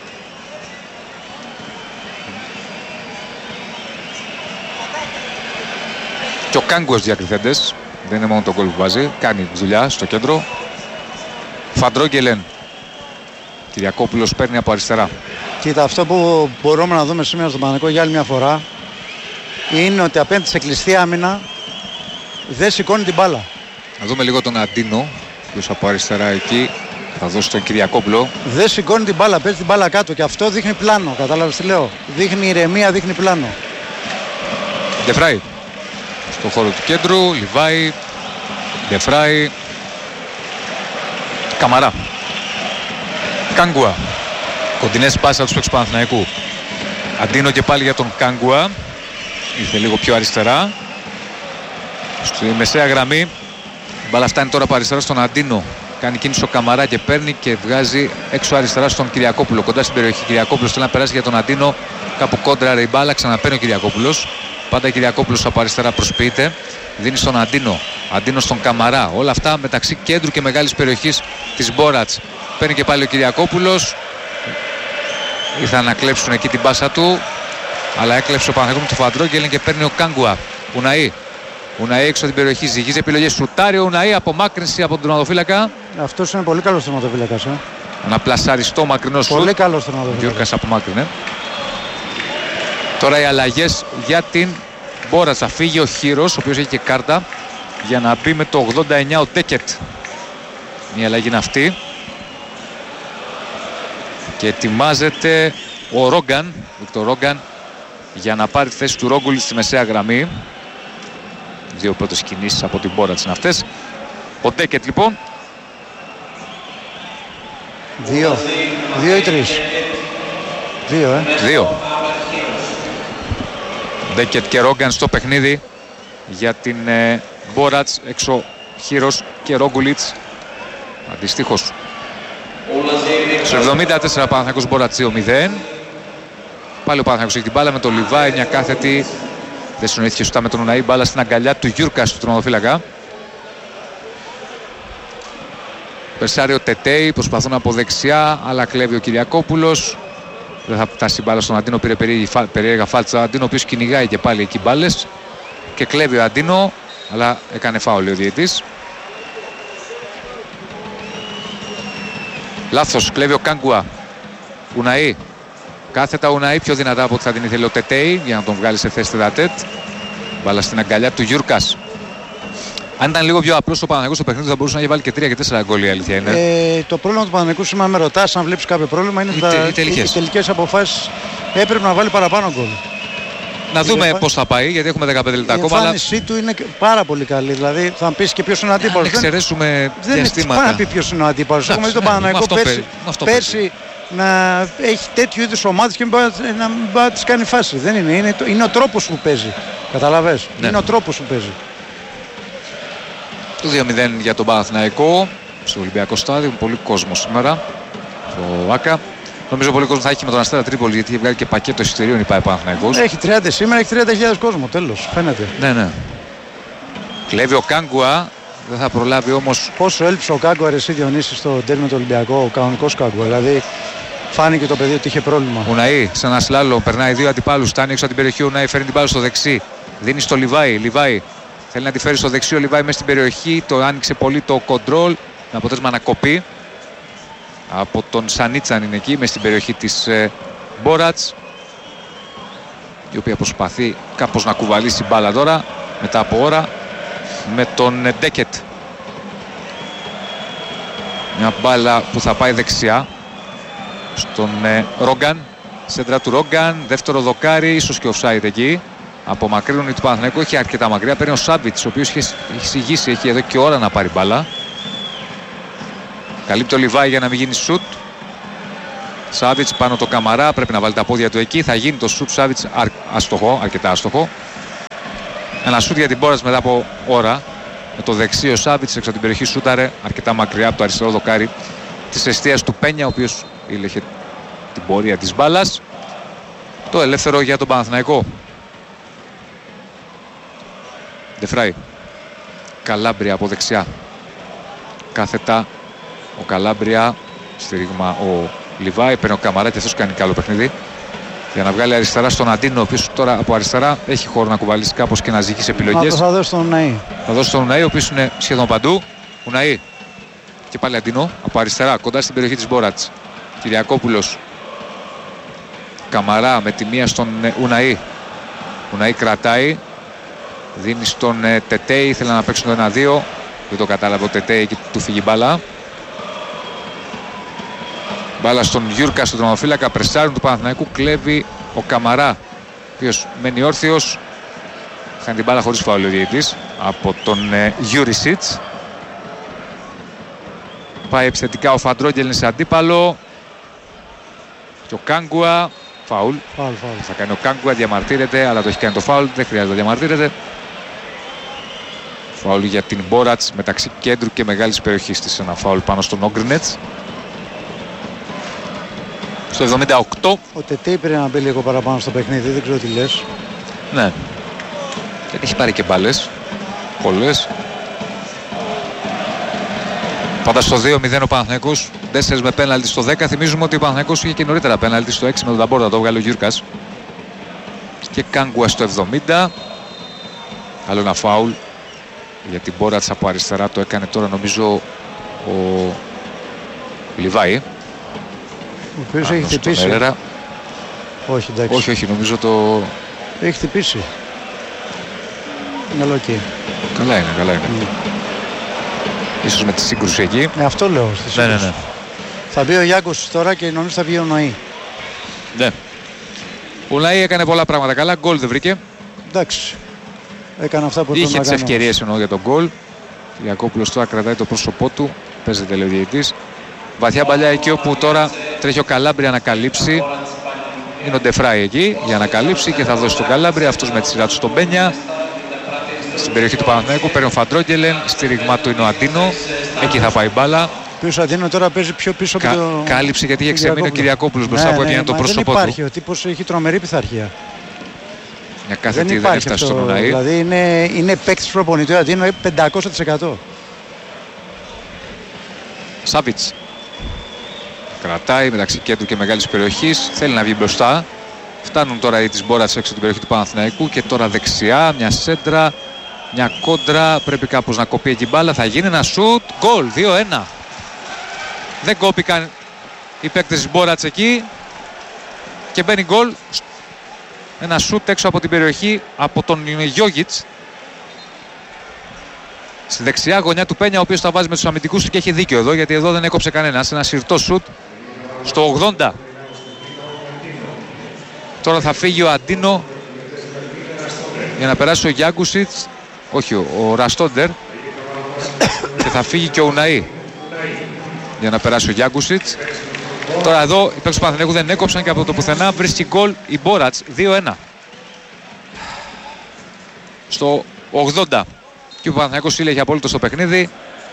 Και ο Κάγκουας διακριθέντες. Δεν είναι μόνο το γκολ που βάζει. Κάνει δουλειά στο κέντρο. Φαντρόγγελεν. Κυριακόπουλος παίρνει από αριστερά. Κοίτα, αυτό που μπορούμε να δούμε σήμερα στον Παναθηναϊκό για άλλη μια φορά είναι ότι απέναντι σε κλειστή άμυνα δεν σηκώνει την μπάλα. Να δούμε λίγο τον Αντίνο, ποιος από αριστερά εκεί θα δώσει τον Κυριακόπουλο. Δεν σηκώνει την μπάλα, παίζει την μπάλα κάτω και αυτό δείχνει πλάνο. Κατάλαβες τι λέω. Δείχνει ηρεμία, δείχνει πλάνο. Ντεφράι. Στο χώρο του κέντρου, Λιβάη, Ντεφράι, Καμαρά. Κάγκουα. Κοντινές πάσα τους παίκτες του Παναθηναϊκού. Αντίνο και πάλι για τον Κάγκουα. Ήρθε λίγο πιο αριστερά. Στη μεσαία γραμμή. Η μπάλα φτάνει τώρα από αριστερά στον Αντίνο. Κάνει κίνηση ο Καμαρά και παίρνει και βγάζει έξω αριστερά στον Κυριακόπουλο. Κοντά στην περιοχή. Κυριακόπουλος θέλει να περάσει για τον Αντίνο. Κάπου κόντρα η μπάλα. Ξαναπαίρνει ο Κυριακόπουλος. Πάντα Κυριακόπουλος από αριστερά προσποιείται. Δίνει στον Αντίνο. Αντίνο στον Καμαρά. Όλα αυτά μεταξύ κέντρου και μεγάλης περιοχής της Μπόρατς. Παίρνει και πάλι ο Κυριακόπουλος. Ήρθαν να κλέψουν εκεί την πάσα του. Αλλά έκλεψε ο Παναθηναϊκός με το Φαντρόγγελεν και παίρνει ο Κάγκουα. Ουναή. Ουναή έξω από την περιοχή. Ζυγίζει επιλογές. Σουτάρει ο Ουναή. Απομάκρυνση από τον τερματοφύλακα. Αυτός είναι πολύ καλός τερματοφύλακας. Ένα πλασαριστό μακρινό σουτ. Πολύ καλός τερματοφύλακας. Γιούρκας απομάκρυνε. Τώρα οι αλλαγές για την Μπόρας. Θα φύγει ο Χύρος, ο οποίος έχει και κάρτα, για να μπει με το 89 ο Ντέκετ. Μια αλλαγή είναι αυτή. Και ετοιμάζεται ο Ρόγκαν, Βίκτορ Ρόγκαν, για να πάρει τη θέση του Ρόγκουλη στη μεσαία γραμμή. Δύο πρώτες κινήσεις από την Μπόρας είναι αυτές. Ο Ντέκετ λοιπόν. 2 ή 3. 2. Ντέκετ και Ρόγκαν στο παιχνίδι για την Μπόρατς. Έξω Χύρος και Ρόγκουλιτς. Αντιστοίχως. Στο 74 Παναθηναϊκός Μπόρατς 2-0. Πάλι ο Παναθηναϊκός έχει την μπάλα με τον Λιβάη. Μια κάθετη. Δεν συνοήθηκε σωστά με τον Ουναή. Μπάλα στην αγκαλιά του Γιούρκα του τερματοφύλακα. Περσάρει ο Τετέι. Προσπαθούν από δεξιά. Αλλά κλέβει ο Κυριακόπουλος. Δεν θα φτάσει η μπάλα στον Αντίνο. Πήρε περίεργα φάλτσα. Ο Αντίνο ο οποίος κυνηγάει και πάλι εκεί μπάλες. Και κλέβει ο Αντίνο. Αλλά έκανε φάουλ ο διαιτής. Λάθος. Κλέβει ο Κάγκουα. Ουναή. Κάθετα Ουναή πιο δυνατά από ό,τι θα την ήθελε ο Τετέι για να τον βγάλει σε θέση τετατέτ. Μπάλα στην αγκαλιά του Γιούρκας. Αν ήταν λίγο πιο απλό ο Παναθηναϊκός στο παιχνίδι θα μπορούσε να έχει βάλει και 3 και 4 γκολ, η αλήθεια είναι. Το πρόβλημα του Παναθηναϊκού σήμερα, με ρωτάς αν βλέπεις κάποιο πρόβλημα, είναι οι τελικές αποφάσεις. Έπρεπε να βάλει παραπάνω γκολ. Να δούμε πώς θα πάει, γιατί έχουμε 15 λεπτά ακόμα. Η εμφάνισή του είναι πάρα πολύ καλή. Δηλαδή θα πεις και ποιος είναι ο αντίπαλος. Αν εξαιρέσουμε διαστήματα. Δεν να πει ποιος είναι ο αντίπαλος. Έχουμε δει τον Παναθηναϊκό πέρσι να έχει τέτοιου είδους ομάδες και να μην μπορεί να τις κάνει φάση. Δεν είναι. Είναι ο τρόπος που παίζει. Καταλαβες. Ναι. Είναι ο τρόπος που παίζει. Το 2-0 για τον Παναθηναϊκό στο Ολυμπιακό Στάδιο. Πολύ κόσμο σήμερα στο ΆΚΑ. Νομίζω πολύ κόσμο θα έχει με τον Αστέρα Τρίπολη, γιατί έχει βγάλει και πακέτο εισιτηρίων η Παναθηναϊκός. Έχει 30 σήμερα, έχει 30.000 κόσμο. Τέλος. Φαίνεται. Ναι. Κλέβει ο Κάγκουα. Δεν θα προλάβει όμως. Πόσο έλειψε ο Κάγκουα εσύ Διονύση στο τέρμι του Ολυμπιακού, ο κανονικός Κάγκουα. Δηλαδή φάνηκε το παιδί ότι είχε πρόβλημα. Ουναή σε ένα σλάλο, περνάει δύο αντιπάλους, φτάνει έξω από την περιοχή. Ουναή φέρνει την μπάλα στο δεξί. Δίνει στο Λιβάη. Λιβάη θέλει να τη φέρει στο δεξί. Ο Λιβάη μέσα στην περιοχή. Το άνοιξε πολύ το κοντρόλ. Με αποτέλεσμα να κοπεί. Από τον Σανίτσαν είναι εκεί, μέσα στην περιοχή της Μπόρατς. Η οποία προσπαθεί κάπως να κουβαλήσει μπάλα τώρα μετά από ώρα με τον Ντέκετ. Μια μπάλα που θα πάει δεξιά στον Ρόγκαν. Σέντρα του Ρόγκαν, δεύτερο δοκάρι, ίσως και offside εκεί. Απομακρύνουν του Παναθηναϊκού, έχει αρκετά μακριά. Παίρνει ο Σάβιτς, ο οποίος έχει συγγύσει, έχει εδώ και ώρα να πάρει μπάλα. Καλύπτει ο Λιβάη για να μην γίνει σουτ. Σάβιτς πάνω το Καμαρά, πρέπει να βάλει τα πόδια του εκεί. Θα γίνει το σουτ Σάβιτς άστοχο, αρκετά άστοχο. Ένα σουτ για την Μπόρας μετά από ώρα. Με το δεξί ο Σάβιτς έξω από την περιοχή σούταρε αρκετά μακριά από το αριστερό δοκάρι της εστίας του Πένια, ο οποίος ήλεγε την πορεία της μπάλας. Το ελεύθερο για τον Παναθηναϊκό. Ντεφράι. Καλάμπρια από δεξιά. Κάθετα ο Καλάμπρια. Στήριγμα ο Λιβάη. Παίρνει ο Καμαρά και αυτός κάνει καλό παιχνίδι. Για να βγάλει αριστερά στον Αντίνο, ο οποίος τώρα από αριστερά έχει χώρο να κουβαλήσει κάπως και να ζυγίσει επιλογές. Θα δώσει στον Ουναή. Θα δώσει στον Ουναή, ο οποίος είναι σχεδόν παντού. Ουναή. Και πάλι Αντίνο από αριστερά, κοντά στην περιοχή της Μπόρατς. Κυριακόπουλος. Καμαρά με τη μία στον Ουναή. Ουναή κρατάει. Δίνει στον Τετέι. Ήθελε να παίξει το 1-2. Δεν το κατάλαβε ο Τετέι, εκεί του φύγει μπάλα. Μπάλα στον Γιούρκα, στον τροματοφύλακα. Πρεσάρουν του Παναθηναϊκού. Κλέβει ο Καμαρά, ο οποίος μένει όρθιος. Χάνει την μπάλα χωρίς φάουλ ο διαιτητής από τον Γιούρισιτς. Πάει επιθετικά ο Φαντρόγγελ σε αντίπαλο. Και ο Κάγκουα. Φάουλ. Θα κάνει ο Κάγκουα, διαμαρτύρεται, αλλά το έχει κάνει το φάουλ. Δεν χρειάζεται να διαμαρτύρεται. Φάουλ για την Μπόρατς μεταξύ κέντρου και μεγάλης περιοχής της. Ένα φάουλ πάνω στον Όγκρινετς. Στο 78. Ο Τετέι πρέπει να μπει λίγο παραπάνω στο παιχνίδι, δεν ξέρω τι λες. Ναι. Δεν έχει πάρει και μπάλες. Πολλές. Πάντα στο 2-0 ο Παναθηναϊκός. 4 με πέναλτι στο 10. Θυμίζουμε ότι ο Παναθηναϊκός είχε και νωρίτερα πέναλτι στο 6 με τον Ταμπόρτα. Το βγάλε ο Γιούρκας. Και Κάγκουα στο 70. Άλλο ένα φάουλ. Για την Μπόρατς από αριστερά το έκανε τώρα νομίζω ο Λιβάη. Ο οποίος έχει χτυπήσει. Όχι, εντάξει. Όχι, νομίζω το... Έχει χτυπήσει. Είναι ok. Καλά είναι. Ίσως με τη σύγκρουση εκεί. Αυτό λέω στη σύγκρουση. Ναι. Θα μπει ο Γιάνκος τώρα και νομίζω θα βγει ο Νοή. Ναι. Ο Νοή έκανε πολλά πράγματα καλά. Γκολ δεν βρήκε. Εντάξει. Έκανε αυτά που είχε τις ευκαιρίες εννοώ για τον γκολ. Ο Ιακώπουλος τώρα κρατάει το πρόσωπό του. Παίζεται λέει ο διαιτητής. Βαθιά παλιά εκεί όπου τώρα τρέχει ο Καλάμπρια να καλύψει. Είναι ο Ντεφράι εκεί για να καλύψει και θα δώσει τον Καλάμπρια. Αυτός με τη σειρά του στον Πένια. Στην περιοχή του Παναθηναϊκού παίρνει ο Φαντρόγγελεν. Στήριγμά του είναι ο Αντίνο. Εκεί θα πάει μπάλα. Ο Αντίνο τώρα παίζει πιο πίσω από το. Κάλυψε γιατί είχε ξεμείνει ο Κυριακόπουλος μπροστά που έγινε το πρόσωπό του. Δεν υπάρχει. Ο τύπος έχει τρομερή πειθαρχία. Μια κάθετη δεν έφτασε στον Ουναή. Δηλαδή είναι παίκτης προπονητή. Ο Αντίνο 500%. Σάβιτς. Κρατάει μεταξύ κέντρου και μεγάλης περιοχής. Θέλει να βγει μπροστά. Φτάνουν τώρα οι της Μπόρας έξω την περιοχή του Παναθηναϊκού και τώρα δεξιά μια σέντρα, μια κόντρα. Πρέπει κάπως να κοπεί εκεί μπάλα. Θα γίνει ένα σουτ. Γκολ 2-1. Δεν κόπηκαν οι παίκτες της Μπόρας εκεί και μπαίνει γκολ. Ένα σουτ έξω από την περιοχή από τον Γιόγιτς. Στη δεξιά γωνιά του Πένια, ο οποίος τα βάζει με τους αμυντικούς του και έχει δίκιο εδώ, γιατί εδώ δεν έκοψε κανένας. Ένα συρτό σουτ στο 80. Τώρα θα φύγει ο Αντίνο για να περάσει ο Γιάνκουσιτς, όχι ο Ραστόντερ, και θα φύγει και ο Ουναή για να περάσει ο Γιάνκουσιτς. Τώρα εδώ οι παίκτες του Παναθηναϊκού δεν έκοψαν και από το πουθενά βρίσκει γκολ η Μπόρατς 2-1. Στο 80. Και ο Παναθηναϊκός σύλλεγε απόλυτο στο παιχνίδι.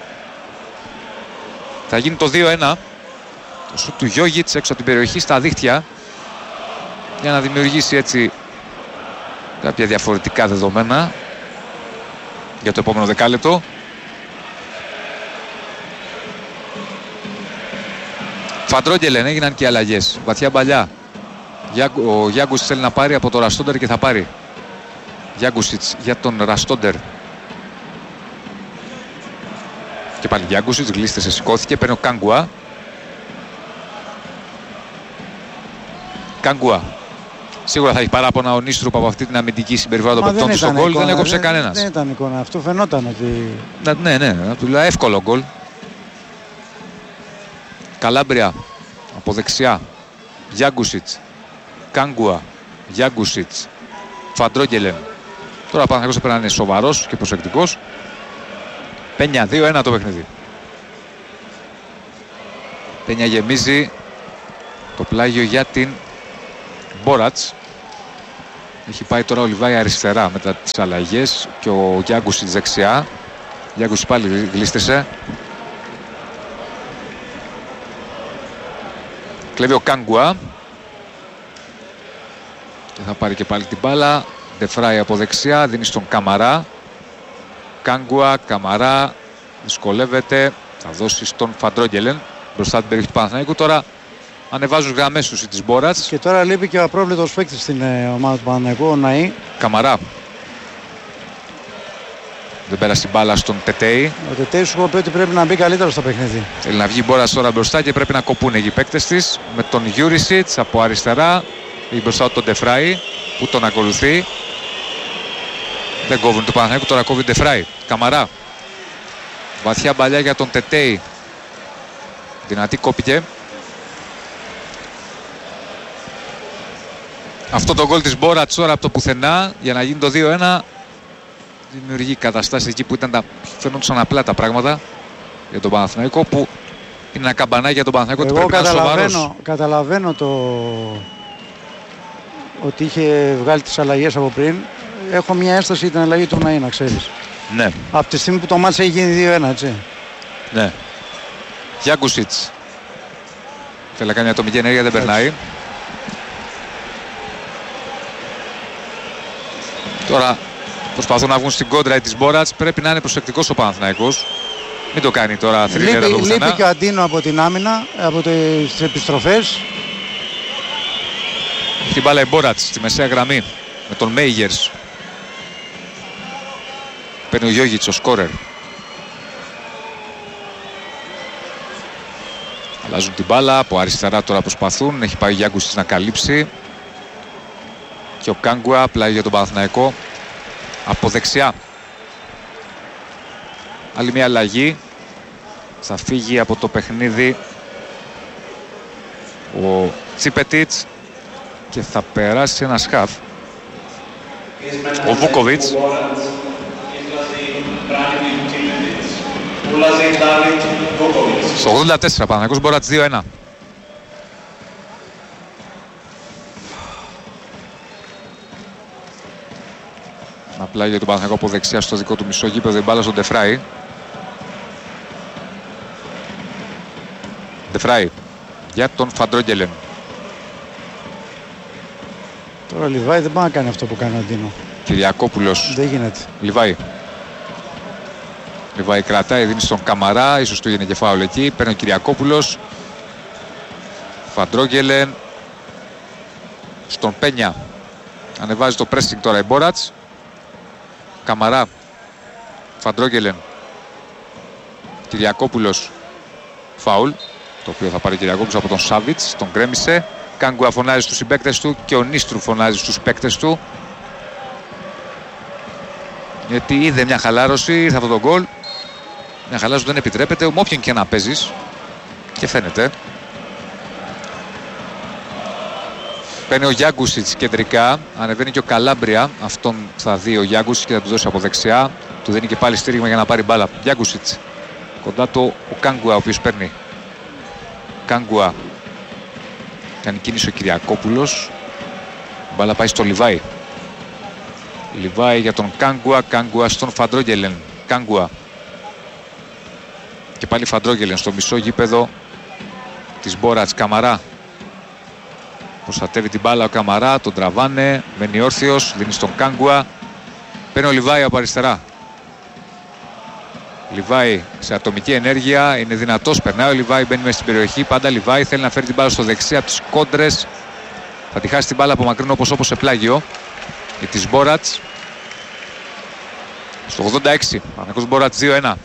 Θα γίνει το 2-1. Το σουτ του Γιόγιτς έξω από την περιοχή στα δίχτυα για να δημιουργήσει έτσι κάποια διαφορετικά δεδομένα για το επόμενο δεκάλεπτο. Φαντρόγγελεν, έγιναν και αλλαγές. Βαθιά παλιά. Ο Γιάνκουσιτς θέλει να πάρει από το Ραστόντερ και θα πάρει. Γιάνκουσιτς για τον Ραστόντερ. Και πάλι Γιάνκουσιτς, γλίστησε, σηκώθηκε, παίρνει ο Κάγκουα. Κάγκουα. Σίγουρα θα έχει παράπονα ο Νίστρουπ από αυτή την αμυντική συμπεριφορά των παικτών του στον γκολ. Δεν έκοψε κανένας. Δεν ήταν εικόνα. Αυτό φαινόταν ότι. Ναι. Του λέω εύκολο γκολ. Καλάμπρια από δεξιά. Γιάνκουσιτς. Κάγκουα. Γιάνκουσιτς. Φαντρόγγελεν. Τώρα ο Παναθηναϊκός πρέπει να είναι σοβαρός και προσεκτικός. Πένια 2-1 το παιχνίδι. Πένια γεμίζει Το πλάγιο για την Μπόρατς. Έχει πάει τώρα ο Λιβάη αριστερά μετά τις αλλαγές και ο Γιάγκουσιτς δεξιά. Γιάγκουσιτς πάλι γλίστησε. Κλέβει ο Κάνγκουα. Και θα πάρει και πάλι την μπάλα. Ντεφράι από δεξιά, δίνει στον Καμαρά. Κάνγκουα, Καμαρά, δυσκολεύεται. Θα δώσει στον Φαντρόγγελεν μπροστά την περιοχή του Παναθηναϊκού. Τώρα ανεβάζουν γραμμές τους της Μπόρατς. Και τώρα λείπει και ο απρόβλητος παίκτης στην ομάδα του Παναθηναϊκού, ο Ναΐ. Καμαρά. Δεν πέρασε την μπάλα στον Τετέι. Ο Τετέι σου είπε ότι πρέπει να μπει καλύτερο στο παιχνίδι. Θέλει να βγει η Μπόρατς τώρα μπροστά και πρέπει να κοπούν οι παίκτες της. Με τον Γιούρισιτς από αριστερά. Ή μπροστά τον Ντεφράι που τον ακολουθεί. Δεν κόβουν του Παναθηναϊκού, τώρα κόβει Ντεφράι. Καμαρά. Βαθιά μπαλιά για τον Τετέι. Δυνατή κόπηκε. Αυτό το γκολ της Μπόρατς τώρα από το πουθενά για να γίνει το 2-1 δημιουργεί καταστάσεις εκεί που φαίνονταν απλά τα πράγματα για τον Παναθηναϊκό, που είναι ένα καμπανάκι για τον Παναθηναϊκό ότι πρέπει να είναι σοβαρός. Καταλαβαίνω ότι είχε βγάλει τις αλλαγές από πριν. Έχω μια ένσταση για την αλλαγή του Ναΐ, να ξέρεις. Ναι. Από τη στιγμή που το μάτς έχει γίνει 2-1, έτσι. Ναι. Γιάγκουσιτς. Θέλει να κάνει ατομική ενέργεια, δεν περνάει. Τώρα προσπαθούν να βγουν στην κόντρα της Μπόρατς. Πρέπει να είναι προσεκτικός ο Παναθηναϊκός. Μην το κάνει τώρα θρίλερα εδώ πουθενά. Λείπει και ο Αντίνο από την άμυνα, από τις επιστροφές. Την μπάλα η Μπόρατς στη μεσαία γραμμή με τον Μέιγερς. Παίρνει ο Γιόγιτς, ο σκόρερ. Αλλάζουν την μπάλα, από αριστερά τώρα προσπαθούν. Έχει πάει ο Γιάγκουσιτς να καλύψει. Και ο Κάνγκουα πλάγει για τον Παναθηναϊκό από δεξιά. Άλλη μια αλλαγή. Θα φύγει από το παιχνίδι ο Τσίπετιτς και θα περάσει ένα σκαφ. Ο Βούκοβιτς. Στο 84 Παναθηναϊκός Μπόρατς 2-1. Απλά για τον Παναθηναϊκό από δεξιά στο δικό του μισό γήπεδο, η μπάλα στον Ντεφράι. Ντεφράι για τον Φαντρόγγελεν. Τώρα ο Λιβάη δεν πάει να κάνει αυτό που κάνει ο Αντίνο. Κυριακόπουλος. Δεν γίνεται. Λιβάη. Λιβάη κρατάει, δίνει στον Καμαρά, ίσως του έγινε και φάουλ εκεί. Παίρνει ο Κυριακόπουλος. Φαντρόγγελεν στον Πένια. Ανεβάζει το pressing τώρα η Μπόρατς. Καμαρά. Φαντρόγγελεν. Κυριακόπουλος. Φάουλ. Το οποίο θα πάρει ο Κυριακόπουλος από τον Σάβιτς. Τον γκρέμισε. Κάνγκουα φωνάζει στους συμπαίκτες του και ο Νίστρου φωνάζει στους παίκτες του. Γιατί είδε μια χαλάρωση, ήρθε αυτό το γκολ. Μια χαλάρωση δεν επιτρέπεται, με όποιον και να παίζεις. Και φαίνεται. Παίρνει ο Γιάγκουσιτς κεντρικά, ανεβαίνει και ο Καλάμπρια. Αυτόν θα δει ο Γιάγκουσιτς και θα του δώσει από δεξιά. Του δίνει και πάλι στήριγμα για να πάρει μπάλα. Γιάγκουσιτς. Κοντά του ο Κάνγκουα, ο οποίος παίρνει. Κάνγκουα. Κάνει κίνηση ο Κυριακόπουλος. Η μπάλα πάει στο Λιβάη. Λιβάη για τον Κάνγκουα. Κάνγκουα στον Φαντρόγγελεν. Κάνγκουα. Και πάλι Φαντρόγγελεν στο μισό γήπεδο της Μπόρατς. Καμαρά. Προστατεύει την μπάλα ο Καμαρά, τον τραβάνε, μένει όρθιος, δίνει στον Κάνγκουα. Παίρνει ο Λιβάη από αριστερά. Λιβάη σε ατομική ενέργεια, είναι δυνατός, περνάει ο Λιβάη, μπαίνει μέσα στην περιοχή. Πάντα Λιβάη θέλει να φέρει την μπάλα στο δεξί από τις κόντρες. Θα τη χάσει την μπάλα από μακρινό όπως σε πλάγιο. Για της Μπόρατς. Στο 86, Παναθηναϊκός Μπόρατς 2-1.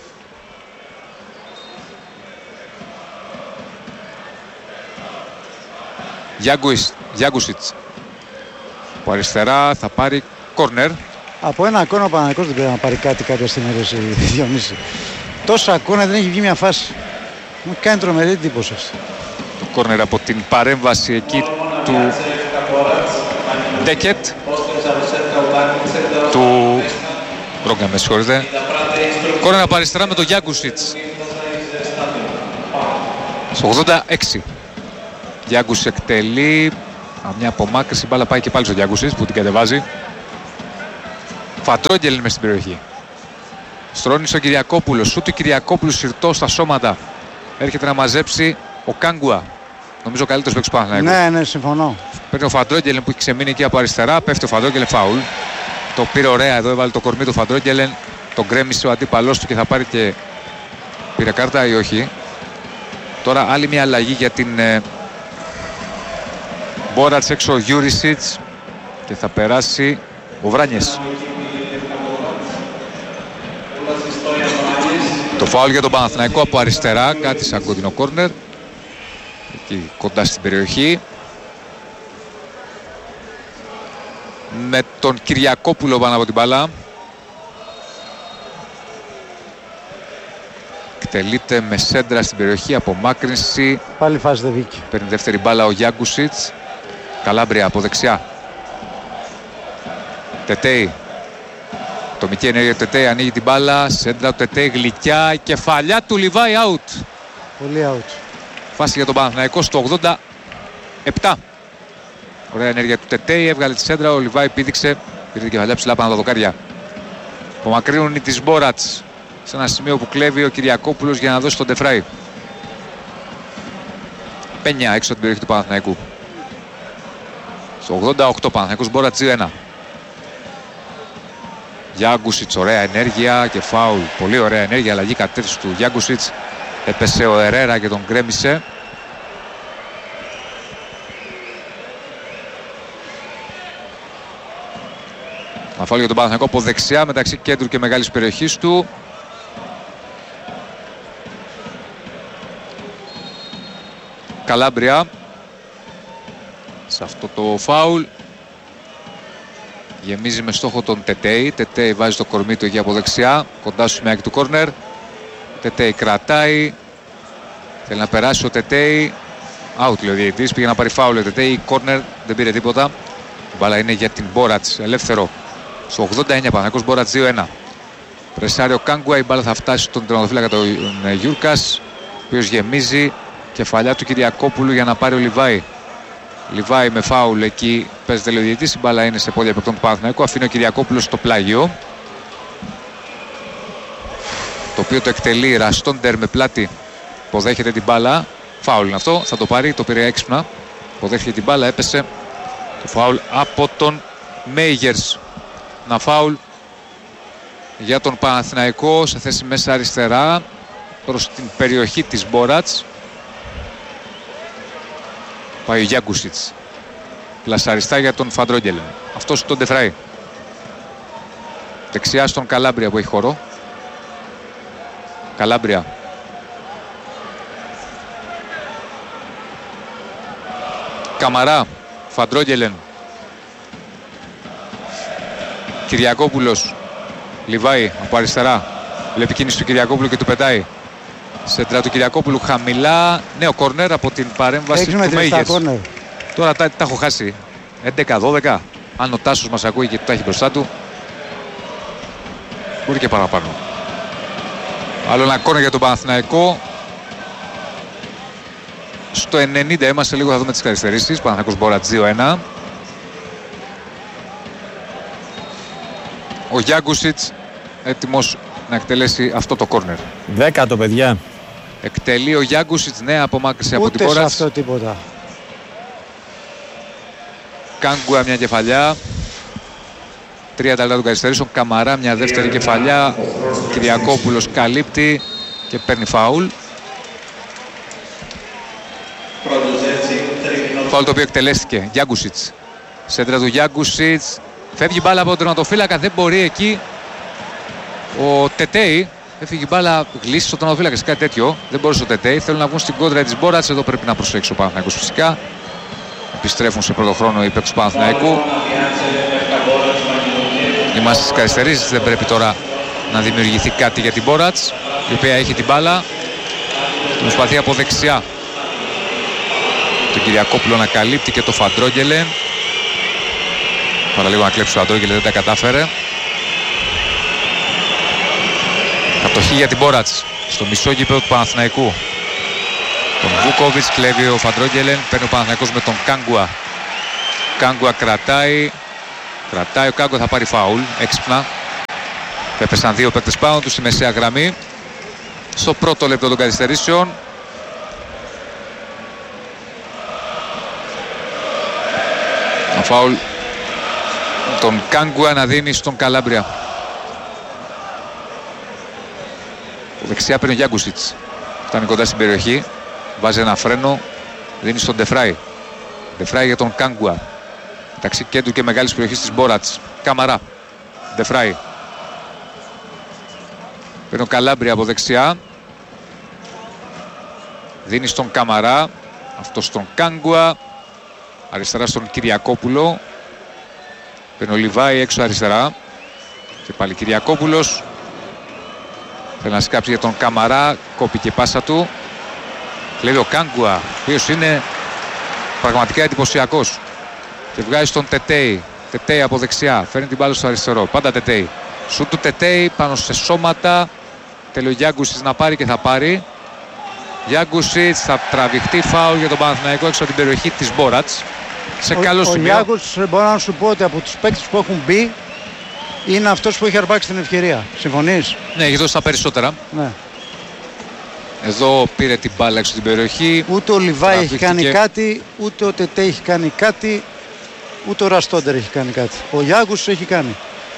Γιάγκουσιτς. Από αριστερά θα πάρει κόρνερ. Από ένα κόρνερ ο Παναθηναϊκός δεν πρέπει να πάρει κάτι κάποια στιγμή, Διονύση. Τόσα κόρνερ δεν έχει βγει μια φάση. Μου κάνει τρομερή εντύπωση. Το κόρνερ από την παρέμβαση εκεί του Ντέκετ. Του Ρόγκα, με συγχωρείτε. Κόρνερ από αριστερά με τον Γιάγκουσιτς. Στο 86. Γιάγκουσιτς εκτελεί. Μια απομάκρυση, μπάλα πάει και πάλι στο Γιάγκουσιτς που την κατεβάζει. Φαντρόγγελεν μες στην περιοχή. Στρώνει στον Κυριακόπουλο. Σου του Κυριακόπουλου συρτό στα σώματα. Έρχεται να μαζέψει ο Κάγκουα. Νομίζω ο καλύτερος παίκτης του Παναθηναϊκού. Ναι, συμφωνώ. Παίρνει ο Φαντρόγγελεν που έχει ξεμείνει εκεί από αριστερά. Πέφτει ο Φαντρόγγελεν, φάουλ. Το πήρε ωραία εδώ, έβαλε το κορμί του Φαντρόγγελεν. Τον γκρέμισε ο αντίπαλός του και θα πάρει και. Πήρε κάρτα ή όχι. Τώρα άλλη μια αλλαγή για την Μπόρατς, έξω ο Γιούρισιτς και θα περάσει ο Βράνιες. Το φάουλ για τον Παναθηναϊκό από αριστερά, κάτι σαν κοντινό κόρνερ. Εκεί κοντά στην περιοχή. Με τον Κυριακόπουλο πάνω από την μπάλα. Εκτελείται με σέντρα στην περιοχή, απομάκρυνση. Πάλι φάση δεν βγήκε. Παίρνει δεύτερη μπάλα ο Γιάγκουσιτς. Καλάμπρια από δεξιά. Τετέι. Τομική ενέργεια του Τετέι, ανοίγει την μπάλα. Σέντρα του Τετέι, γλυκιά. Κεφαλιά του Λιβάη, out. Πολύ out. Φάση για τον Παναθηναϊκό στο 87. Ωραία ενέργεια του Τετέι, έβγαλε τη σέντρα. Ο Λιβάη πήδηξε. Πήρε την κεφαλιά ψηλά πάνω τα δοκάρια. Απομακρύνουν οι της Μπόρατς. Σε ένα σημείο που κλέβει ο Κυριακόπουλος για να δώσει τον Ντεφράι. Πένια έξω από την περιοχή του Παναθηναϊκού. Στο 88 Παναθηναϊκός, Μπόρατς 2-1. Γιάγκουσιτς, ωραία ενέργεια και φάουλ. Πολύ ωραία ενέργεια, αλλαγή κατεύθυνση του Γιάγκουσιτς. Έπεσε ο Ερέρα και τον γκρέμισε. Φάουλ για τον Παναθηναϊκό από δεξιά μεταξύ κέντρου και μεγάλης περιοχής του. Καλάμπρια σε αυτό το φάουλ. Γεμίζει με στόχο τον Τετέι. Τετέι βάζει το κορμί του εκεί από δεξιά, κοντά στο σημείο του κόρνερ. Τετέι κρατάει. Θέλει να περάσει ο Τετέι. Out λέει ο διαιτητής. Πήγε να πάρει φάουλ ο Τετέι. Κόρνερ, δεν πήρε τίποτα. Η μπάλα είναι για την Μπόρατς. Ελεύθερο. Στο 89 Παναθηναϊκός, Μπόρατς 2-1. Πρεσάρει ο Κάγκουα. Η μπάλα θα φτάσει στον τερματοφύλακα τον Γιούρκας, ο οποίος γεμίζει. Κεφαλιά του Κυριακόπουλου για να πάρει ο Λιβάη. Λιβάη με φάουλ εκεί. Παίζεται λέει ο διαιτητής. Η μπάλα είναι σε πόδια παικτών του Παναθηναϊκού. Αφήνει ο Κυριακόπουλος στο πλάγιο. Το οποίο το εκτελεί Ραστόντερ με πλάτη. Υποδέχεται την μπάλα. Φάουλ είναι αυτό. Θα το πάρει. Το πήρε έξυπνα. Υποδέχεται την μπάλα. Έπεσε το φάουλ από τον Μέιγερς. Ένα φάουλ για τον Παναθηναϊκό σε θέση μέσα αριστερά προς την περιοχή της Μπόρατς. Πάει ο Γιάγκουσιτς. Πλασαριστά για τον Φαντρόγγελεν. Αυτός τον Ντεφράι. Δεξιά στον Καλάμπρια που έχει χώρο. Καλάμπρια. Καμαρά. Φαντρόγγελεν. Κυριακόπουλος. Λιβάη από αριστερά. Βλέπει κίνηση του Κυριακόπουλου και του πετάει. Σέντρα του Κυριακόπουλου χαμηλά. Νέο κόρνερ από την παρέμβαση του Μέιγερς. Τώρα τα έχω χάσει. 11-12. Αν ο Τάσος μας ακούει και τα έχει μπροστά του, μπορεί και παραπάνω. Άλλο ένα κόρνερ για τον Παναθηναϊκό. Στο 90 είμαστε, λίγο θα δούμε τις καθυστερήσεις. Παναθηναϊκός Μπόρατς 2-1. Ο Γιάγκουσιτς έτοιμος να εκτελέσει αυτό το κόρνερ. 10 το παιδιά. Εκτελεί ο Γιάγκουσιτς, νέα απομάκρυση από την Μπόρατς. Ούτε σε αυτό τίποτα. Κάγκουα μια κεφαλιά. 3 λεπτά των καθυστερήσεων. Καμαρά μια δεύτερη κεφαλιά. Κυριακόπουλος καλύπτει και παίρνει φάουλ. Φάουλ το οποίο εκτελέστηκε. Γιάγκουσιτς. Σέντρα του Γιάγκουσιτς. Φεύγει μπάλα από τον τερματοφύλακα. Δεν μπορεί εκεί ο Τετέι. Έφυγε μπάλα, γλύσει στον τερματοφύλακα, κάτι τέτοιο. Δεν μπορούσε ο Τετέι. Θέλουν να βγουν στην κόντρα της Μπόρατς. Εδώ πρέπει να προσέξει ο Παναθηναϊκός φυσικά. Επιστρέφουν σε πρώτο χρόνο οι παίκτες του Παναθηναϊκού. Είμαστε στις καθυστερήσεις. Δεν πρέπει τώρα να δημιουργηθεί κάτι για την Μπόρατς, η οποία έχει την μπάλα. Προσπαθεί από δεξιά τον Κυριακόπουλο να καλύπτει και το Φαντρόγγελεν. Παραλίγο να κλέψει ο Φαντρόγγελεν, δεν τα κατάφερε. Κατοχή για την Μπόρατς στο μισό γήπεδο του Παναθηναϊκού. Τον Βούκοβιτς κλέβει ο Φαντρόγγελεν, παίρνει ο Παναθηναϊκός με τον Κάγκουα. Κάγκουα κρατάει, ο Κάγκουα θα πάρει φάουλ, έξυπνα. Έπεσαν δύο παίκτες πάνω του στη μεσαία γραμμή. Στο πρώτο λεπτό των καθυστερήσεων. Το φάουλ τον Κάγκουα να δίνει στον Καλάμπρια. Δεξιά παίρνει ο Γιάγκουσιτς. Φτάνει κοντά στην περιοχή. Βάζει ένα φρένο. Δίνει στον Ντεφράι. Ντεφράι για τον Κάγκουα. Μεταξύ κέντρου και μεγάλης περιοχής της Μπόρατς. Καμαρά. Ντεφράι. Παίρνει ο Καλάμπρια από δεξιά. Δίνει στον Καμαρά. Αυτό στον Κάγκουα. Αριστερά στον Κυριακόπουλο. Παίρνει ο Λιβάη έξω αριστερά. Και πάλι Κυριακόπουλος. Θέλει να σκάψει για τον Καμαρά. Κόπηκε η πάσα του. Λέει ο Κάγκουα, ο οποίος είναι πραγματικά εντυπωσιακός. Και βγάζει στον Τετέι. Τετέι από δεξιά. Φέρνει την μπάλα στο αριστερό. Πάντα Τετέι. Σουτ του Τετέι πάνω σε σώματα. Θέλει ο Γιάγκουσιτς να πάρει και θα πάρει. Γιάγκουσιτς θα τραβηχτεί φάουλ για τον Παναθηναϊκό έξω από την περιοχή της Μπόρατς. Σε καλό σημείο. Ο Γιάγκουσιτς μπορώ να σου πω ότι από τους παίκτες που έχουν μπει είναι αυτός που έχει αρπάξει την ευκαιρία. Συμφωνείς? Ναι, έχει δώσει τα περισσότερα. Ναι. Εδώ πήρε την μπάλα έξω την περιοχή. Ούτε ο Λιβάη έχει κάνει κάτι, ούτε ο Τετέ έχει κάνει κάτι, ούτε ο Ραστόντερ έχει κάνει κάτι. Ο Γιάγκουσιτς έχει κάνει.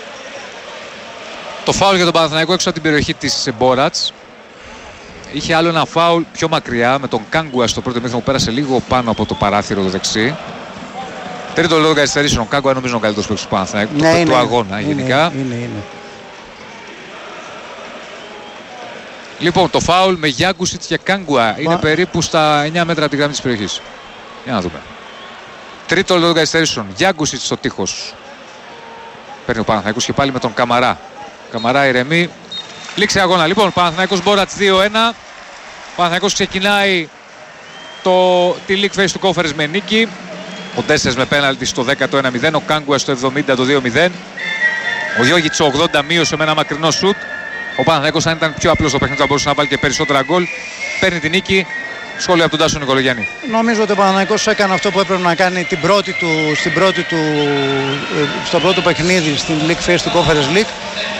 Το φάουλ για τον Παναθηναϊκό έξω από την περιοχή της Μπόρατς. Είχε άλλο ένα φάουλ πιο μακριά με τον Κάγκουα στο πρώτο μήχρονο που πέρασε λίγο πάνω από το παράθυρο το δεξί. Τρίτο λόγο καθυστερήσεων. Ο Κάγκουα νομίζω είναι ο καλύτερος παίκτης του Παναθηναϊκού. Ναι, του αγώνα γενικά. Είναι. Λοιπόν, το φάουλ με Γιάγκουσιτς και Κάγκουα είναι περίπου στα 9 μέτρα από τη γραμμή της περιοχής. Για να δούμε. Τρίτο λόγο καθυστερήσεων. Γιάγκουσιτς στο τείχος. Παίρνει ο Παναθηναϊκός και πάλι με τον Καμαρά. Καμαρά ηρεμεί. Λήξη αγώνα. Λοιπόν, Παναθηναϊκός Μπόρατς 2-1. Ο Παναθηναϊκός ξεκινάει τη League Phase του Conference με νίκη. Ο Ντέσσερς με πέναλτι στο 10 το 1-0. Ο Κάγκουα στο 70 το 2-0. Ο Γιώγιτς στο 80 μείωσε με ένα μακρινό σουτ. Ο Παναθηναϊκός, αν ήταν πιο απλός το παιχνίδι, θα μπορούσε να βάλει και περισσότερα γκολ. Παίρνει τη νίκη. Σχόλιο από τον Τάσο Νικολογιάννη. Νομίζω ότι ο Παναθηναϊκός έκανε αυτό που έπρεπε να κάνει στο πρώτο παιχνίδι στην League Phase του Conference League.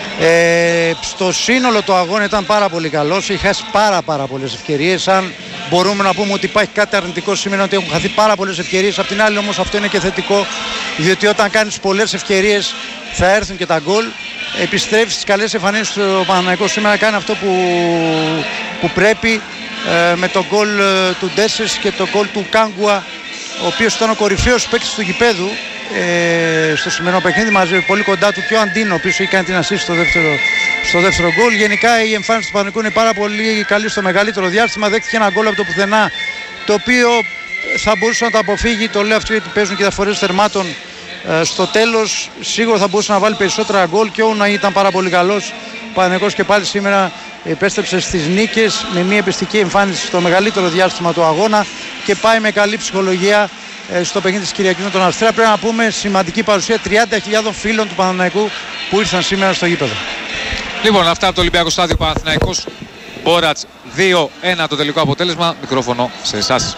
Στο σύνολο του αγώνα ήταν πάρα πολύ καλός. Έχει χάσει πάρα πολλές ευκαιρίες. Αν μπορούμε να πούμε ότι υπάρχει κάτι αρνητικό σήμερα, ότι έχουν χαθεί πάρα πολλές ευκαιρίες. Απ' την άλλη όμως αυτό είναι και θετικό, διότι όταν κάνεις πολλές ευκαιρίες θα έρθουν και τα γκολ. Επιστρέφει στις καλές εμφανίσεις του Παναθηναϊκού σήμερα, κάνει αυτό που πρέπει, με το γκολ του Ντέσσερς και το γκολ του Κάγκουα, ο οποίος ήταν ο κορυφαίος παίκτης του γηπέδου στο σημερινό παιχνίδι, μαζί πολύ κοντά του και ο Αντίνο, ο οποίος έχει κάνει την assist στο δεύτερο γκολ. Γενικά η εμφάνιση του Παναθηναϊκού είναι πάρα πολύ καλή στο μεγαλύτερο διάστημα. Δέχτηκε ένα γκολ από το πουθενά, το οποίο θα μπορούσε να το αποφύγει. Το λέω αυτό γιατί παίζουν και διαφορές θερμάτων. Στο τέλος σίγουρα θα μπορούσε να βάλει περισσότερα γκολ και ο Ουναή ήταν πάρα πολύ καλός. Ο Παναθηναϊκός και πάλι σήμερα επέστρεψε στις νίκες με μια πιστική εμφάνιση στο μεγαλύτερο διάστημα του αγώνα και πάει με καλή ψυχολογία στο παιχνίδι της Κυριακής με τον Αστέρα. Πρέπει να πούμε σημαντική παρουσία 30.000 φίλων του Παναθηναϊκού που ήρθαν σήμερα στο γήπεδο. Λοιπόν, αυτά από το Ολυμπιακό Στάδιο. Παναθηναϊκός Μπόρατς 2-1 το τελικό αποτέλεσμα. Μικρόφωνο σε εσάς.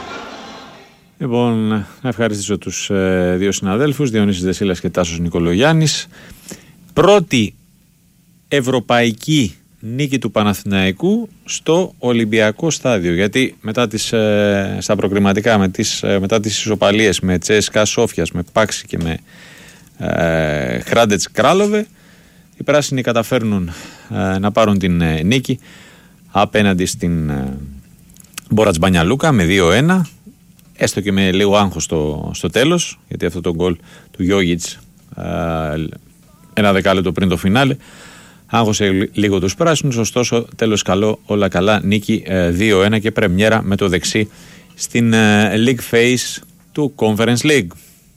Λοιπόν, να ευχαριστήσω τους δύο συναδέλφους, Διονύσης Δεσίλας και Τάσος Νικολογιάννης. Πρώτη ευρωπαϊκή νίκη του Παναθηναϊκού στο Ολυμπιακό Στάδιο. Γιατί μετά στα προκριματικά, μετά τις ισοπαλίες με Τσέσκα Σόφιας, με Πάξη και με Χράντετς Κράλοβε, οι πράσινοι καταφέρνουν να πάρουν την νίκη απέναντι στην Μπόρατς Μπανιαλούκα με 2-1. Έστω και με λίγο άγχος στο τέλος, γιατί αυτό το γκολ του Γιώγιτς ένα δεκάλεπτο πριν το φινάλε άγχωσε λίγο τους πράσινους. Ωστόσο τέλος καλό, όλα καλά, νίκη 2-1 και πρεμιέρα με το δεξί στην League Phase του Conference League.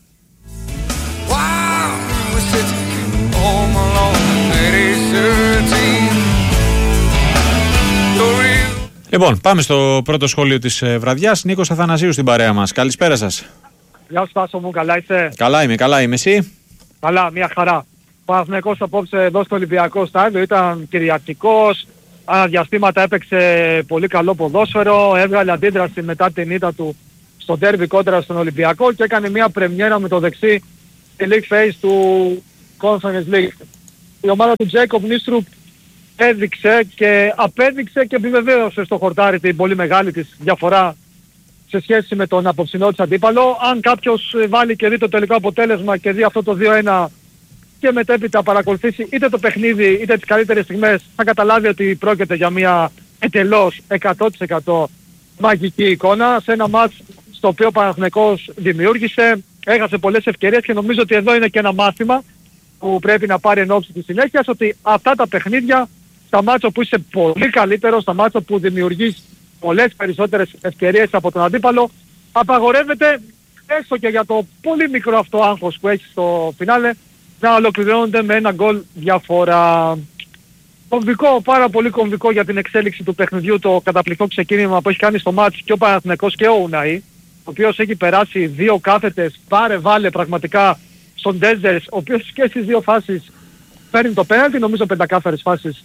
Λοιπόν, πάμε στο πρώτο σχόλιο της βραδιάς. Νίκος Αθανασίου στην παρέα μας. Καλησπέρα σας. Γεια σου Τάσο μου, καλά είσαι? Καλά είμαι, εσύ? Καλά, μια χαρά. Ο Παναθηναϊκός απόψε εδώ στο Ολυμπιακό Στάδιο ήταν κυριαρχικός, αναδιαστήματα έπαιξε πολύ καλό ποδόσφαιρο, έβγαλε αντίδραση μετά την ήττα του στο ντέρμπι κόντρα στον Ολυμπιακό και έκανε μια πρεμιέρα με το δεξί στη League Phase του Conference League. Η ομάδα του Τζέικοπ Νίστρουπ έδειξε και απέδειξε και επιβεβαίωσε στο χορτάρι την πολύ μεγάλη της διαφορά σε σχέση με τον απόψινό της αντίπαλο. Αν κάποιος βάλει και δει το τελικό αποτέλεσμα και δει αυτό το 2-1 και μετέπειτα παρακολουθήσει είτε το παιχνίδι είτε τις καλύτερες στιγμές, θα καταλάβει ότι πρόκειται για μια εντελώς 100% μαγική εικόνα σε ένα μάτς στο οποίο ο Παναθηναϊκός δημιούργησε, έχασε πολλές ευκαιρίες και νομίζω ότι εδώ είναι και ένα μάθημα που πρέπει να πάρει εν ώψη της συνέχειας, ότι αυτά τα παιχνίδια, στα μάτσα που είσαι πολύ καλύτερο, στα μάτσα που δημιουργείς πολλές περισσότερες ευκαιρίες από τον αντίπαλο, απαγορεύεται έστω και για το πολύ μικρό αυτό άγχος που έχει στο φινάλε να ολοκληρώνονται με ένα γκολ διαφορά. Κομβικό, πάρα πολύ κομβικό για την εξέλιξη του παιχνιδιού το καταπληκτικό ξεκίνημα που έχει κάνει στο μάτς και ο Παναθηναϊκός και ο Ουναή, ο οποίος έχει περάσει δύο κάθετες, πάρε βάλε πραγματικά στον Ντέζερς, ο οποίος και στις δύο φάσεις παίρνει το πέναλτι, νομίζω πεντακάθαρες φάσεις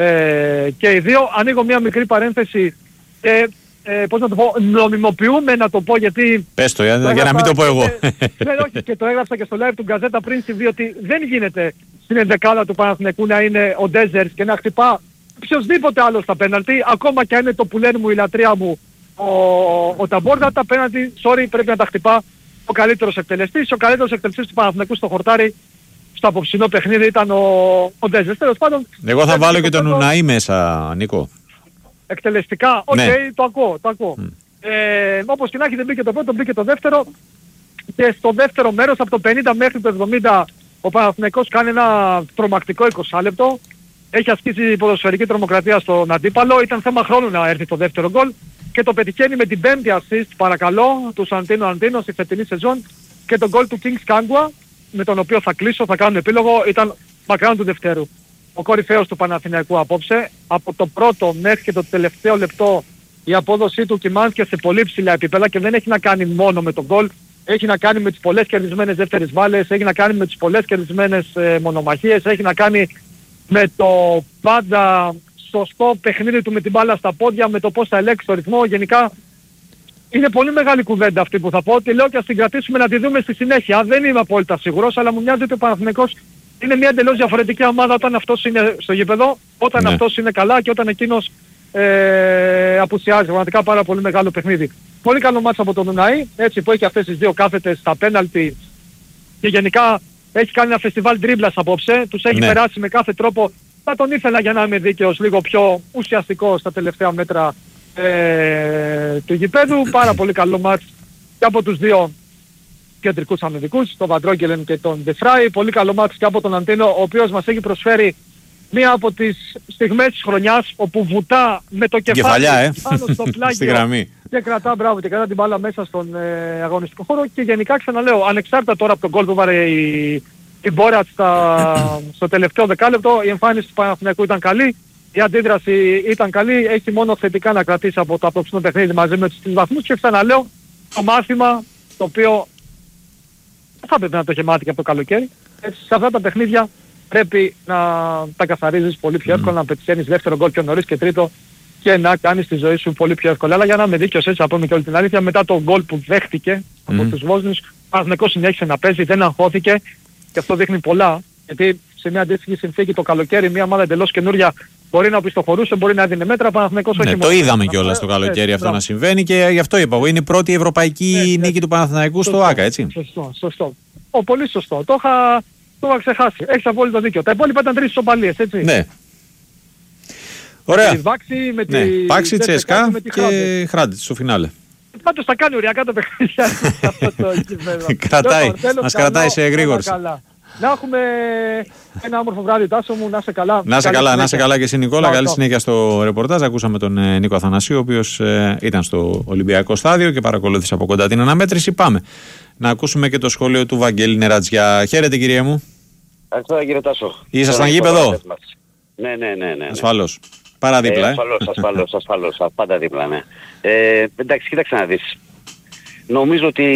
και οι δύο. Ανοίγω μια μικρή παρένθεση, πώς να το πω, νομιμοποιούμε να το πω, γιατί... Πες το, για να μην το πω εγώ. Όχι, και το έγραψα και στο live του Γκαζέτα πριν συμβεί, ότι δεν γίνεται στην ενδεκάδα του Παναθηναϊκού να είναι ο Ντέζερς και να χτυπά οποιοσδήποτε άλλο στα πέναλτι, ακόμα και αν είναι το που λένε μου η λατρεία μου ο Ταμπόρδα, τα πέναλτι, sorry, πρέπει να τα χτυπά ο καλύτερος εκτελεστής. Ο καλύτερος εκτελεστής του Παναθηναϊκού στο χορτάρι στο απόψινό παιχνίδι ήταν ο Ντέζερς. Τέλος πάντων, εγώ θα βάλω και τον Ουναή μέσα, Νίκο. Εκτελεστικά, το ακούω. Όπως και να έχει, δεν μπήκε το πρώτο, μπήκε το δεύτερο. Και στο δεύτερο μέρος, από το 50 μέχρι το 70, ο Παναθηναϊκός κάνει ένα τρομακτικό 20 λεπτό. Έχει ασκήσει ποδοσφαιρική τρομοκρατία στον αντίπαλο. Ήταν θέμα χρόνου να έρθει το δεύτερο γκολ. Και το πετυχαίνει με την πέμπτη assist, παρακαλώ, του Σαντίνο Αντίνο στη φετινή σεζόν. Και τον γκολ του Kings Kangwa, με τον οποίο θα κλείσω, θα κάνω επίλογο, ήταν μακράν του Δευτέρου. Ο κορυφαίος του Παναθηναϊκού απόψε. Από το πρώτο μέχρι και το τελευταίο λεπτό η απόδοσή του κοιμάθηκε σε πολύ ψηλά επίπεδα και δεν έχει να κάνει μόνο με τον γκολ. Έχει να κάνει με τις πολλές κερδισμένες δεύτερες βάλες, έχει να κάνει με τις πολλές κερδισμένες μονομαχίες, έχει να κάνει με το πάντα σωστό παιχνίδι του με την μπάλα στα πόδια, με το πώς θα ελέγξει το ρυθμό. Γενικά είναι πολύ μεγάλη κουβέντα αυτή που θα πω, και λέω και ας την κρατήσουμε να τη δούμε στη συνέχεια. Δεν είμαι απόλυτα σίγουρος, αλλά μου μοιάζει ότι ο Παναθηναϊκός είναι μια εντελώς διαφορετική ομάδα όταν αυτός είναι στο γήπεδο, όταν αυτός είναι καλά και όταν εκείνος απουσιάζει. Πραγματικά πάρα πολύ μεγάλο παιχνίδι. Πολύ καλό μάτς από τον Ουναή, έτσι, που έχει αυτές τις δύο κάθετες στα πέναλτι και γενικά έχει κάνει ένα φεστιβάλ τρίμπλας απόψε. Τους έχει περάσει με κάθε τρόπο. Θα τον ήθελα, για να είμαι δίκαιος, λίγο πιο ουσιαστικό στα τελευταία μέτρα του γηπέδου. Πάρα πολύ καλό μάτς και από τους δύο κεντρικούς αμυντικούς, τον Βαντρόγκελεν και τον Ντεφράι. Πολύ καλό μάτς και από τον Αντίνο, ο οποίος μας έχει προσφέρει μία από τις στιγμές της χρονιάς όπου βουτά με το κεφάλι πάνω στο πλάγιο και κρατά, μπράβο, και κρατά την μπάλα μέσα στον αγωνιστικό χώρο. Και γενικά, ξαναλέω, ανεξάρτητα τώρα από τον γκολ που βάρε η Μπόρατ στο τελευταίο δεκάλεπτο, η εμφάνιση του Παναθηναϊκού ήταν καλή, η αντίδραση ήταν καλή, έχει μόνο θετικά να κρατήσει από το απόψινο παιχνίδι μαζί με τους 3 βαθμούς. Και ξαναλέω, το μάθημα το οποίο θα πρέπει να το είχε μάθει και από το καλοκαίρι, έτσι, σε αυτά τα παιχνίδια πρέπει να τα καθαρίζεις πολύ πιο εύκολα, να πετυχαίνεις δεύτερο γκολ πιο νωρίς και τρίτο και να κάνεις τη ζωή σου πολύ πιο εύκολα. Αλλά για να είμαι δίκαιος, έτσι, να πούμε και όλη την αλήθεια, μετά το γκολ που δέχτηκε από τους Βόσνιους, ο Παναθηναϊκός συνέχισε να παίζει, δεν αγχώθηκε, και αυτό δείχνει πολλά, γιατί σε μια αντίστοιχη συνθήκη το καλοκαίρι μια ομάδα εντελώς καινούρια μπορεί να οπισθοχωρούσε, μπορεί να έδινε μέτρα, Παναθηναϊκός όχι μόνο. Το είδαμε κιόλας το καλοκαίρι αυτό να συμβαίνει, και γι' αυτό είπα εγώ, είναι η πρώτη ευρωπαϊκή νίκη του Παναθηναϊκού στο ΆΚΑ, έτσι. Σωστό. Πολύ σωστό. Το είχα ξεχάσει. Έχεις απόλυτο δίκιο. Τα υπόλοιπα ήταν 3 ισοπαλίες, έτσι. Ναι. Ωραία. Πάξη, Τσέσκα και Χράντιτς στο φινάλε. Πάντως θα κάνει οριακά το παιχνίδι αυτό το κήπεδο. Μας κρατάει σε εγρήγορση. Να έχουμε ένα όμορφο βράδυ, Τάσο μου, να είσαι καλά. Να είσαι καλά και εσύ, Νικόλα. Καλή συνέχεια στο ρεπορτάζ. Ακούσαμε τον Νίκο Αθανασίου, ο οποίος ήταν στο Ολυμπιακό στάδιο και παρακολούθησε από κοντά την αναμέτρηση. Πάμε να ακούσουμε και το σχόλιο του Βαγγέλη Νερατζιά. Χαίρετε, κύριε μου. Ευχαριστώ, κύριε Τάσο. Ήσασταν γήπεδο? Ναι. Ασφαλώς. Πάρα δίπλα, ασφαλώς, πάντα δίπλα, ναι. Εντάξει, κοίταξε να δεις. Νομίζω ότι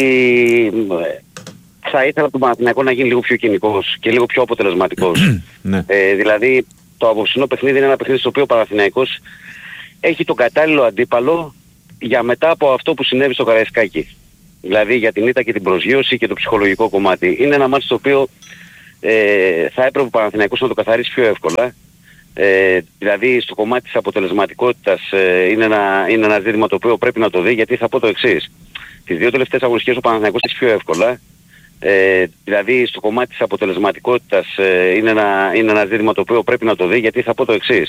θα ήθελα από τον Παναθηναϊκό να γίνει λίγο πιο κοινικός και λίγο πιο αποτελεσματικός. Ναι. Δηλαδή, το απόψινό παιχνίδι είναι ένα παιχνίδι στο οποίο ο Παναθηναϊκός έχει τον κατάλληλο αντίπαλο για μετά από αυτό που συνέβη στο Καραϊσκάκι. Δηλαδή για την ήττα και την προσγείωση και το ψυχολογικό κομμάτι. Είναι ένα μάτι στο οποίο θα έπρεπε ο Παναθηναϊκός να το καθαρίσει πιο εύκολα. Δηλαδή στο κομμάτι της αποτελεσματικότητας είναι ένα ζήτημα το οποίο πρέπει να το δει, γιατί θα πω το εξής. Τις 2 τελευταίες αγωνιστικές ο Παναθηναϊκός είναι πιο εύκολα. Δηλαδή στο κομμάτι της αποτελεσματικότητας είναι ένα ζήτημα το οποίο πρέπει να το δει, γιατί θα πω το εξής.